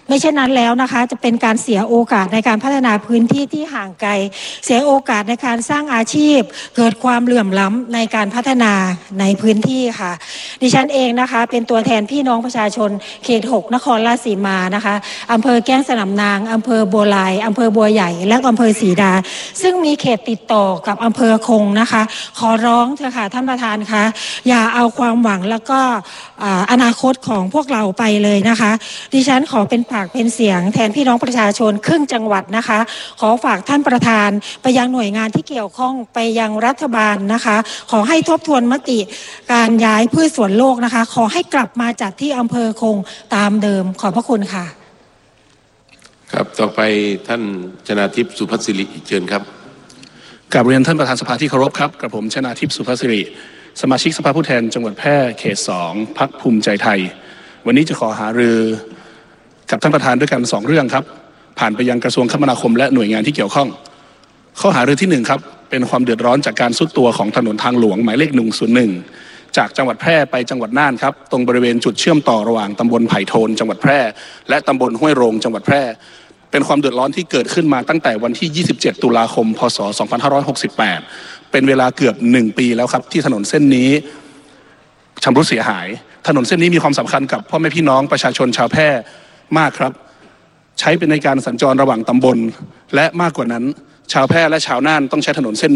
ไม่เช่นนั้นแล้วนะคะจะเป็นการเสียโอกาสในการพัฒนาพื้นที่ที่ห่างไกลเสียโอกาสในการสร้างอาชีพเกิดความเหลื่อมล้ำในการพัฒนาในพื้นที่ค่ะดิฉันเองนะคะเป็นตัวแทนพี่น้องประชาชนเขตหกนครราชสีมานะคะอำเภอแก้งสนามนางอำเภอบัวลายอำเภอบัวใหญ่และอำเภอศรีดาซึ่งมีเขตติดต่อกับอำเภอคงนะคะขอร้องเถอะค่ะท่านประธานคะอย่าเอาความหวังแล้วก็อนาคตของพวกเราไปเลยนะคะดิฉันขอเป็นปากเป็นเสียงแทนพี่น้องประชาชนครึ่งจังหวัดนะคะขอฝากท่านประธานไปยังหน่วยงานที่เกี่ยวข้องไปยังรัฐบาลนะคะขอให้ทบทวนมติการย้ายพืชสวนโลกนะคะขอให้กลับมาจัดที่อำเภอคงตามเดิมขอบพระคุณค่ะครับต่อไปท่านชนาทิพย์สุภัสสิริเชิญครับกราบเรียนท่านประธานสภาที่เคารพครับกระผมชนาทิพย์สุภัสสิริสมาชิกสภาผู้แทนจังหวัดแพร่เขตสองพรรคภูมิใจไทยวันนี้จะขอหารือกับท่านประธานด้วยกันสองเรื่องครับผ่านไปยังกระทรวงคมนาคมและหน่วยงานที่เกี่ยวข้องข้อหารือที่หนึ่งครับเป็นความเดือดร้อนจากการทรุดตัวของถนนทางหลวงหมายเลขหนึ่งศูนย์หนึ่งจากจังหวัดแพร่ไปจังหวัดน่านครับตรงบริเวณจุดเชื่อมต่อระหว่างตำบลไผ่โทนจังหวัดแพร่และตำบลห้วยโรงจังหวัดแพร่เป็นความเดือดร้อนที่เกิดขึ้นมาตั้งแต่วันที่ยี่สิบเจ็ดตุลาคมพศสองพันห้าร้อยหกสิบแปดเป็นเวลาเกือบหนึ่งปีแล้วครับที่ถนนเส้นนี้ชำรุดเสียหายถนนเส้นนี้มีความสำคัญกับพ่อแม่พี่น้องประชาชนชาวแพร่มากครับใช้เป็นในการสัญจรระหว่างตำบลและมากกว่านั้นชาวแพร่และชาวน่านต้องใช้ถนนเส้น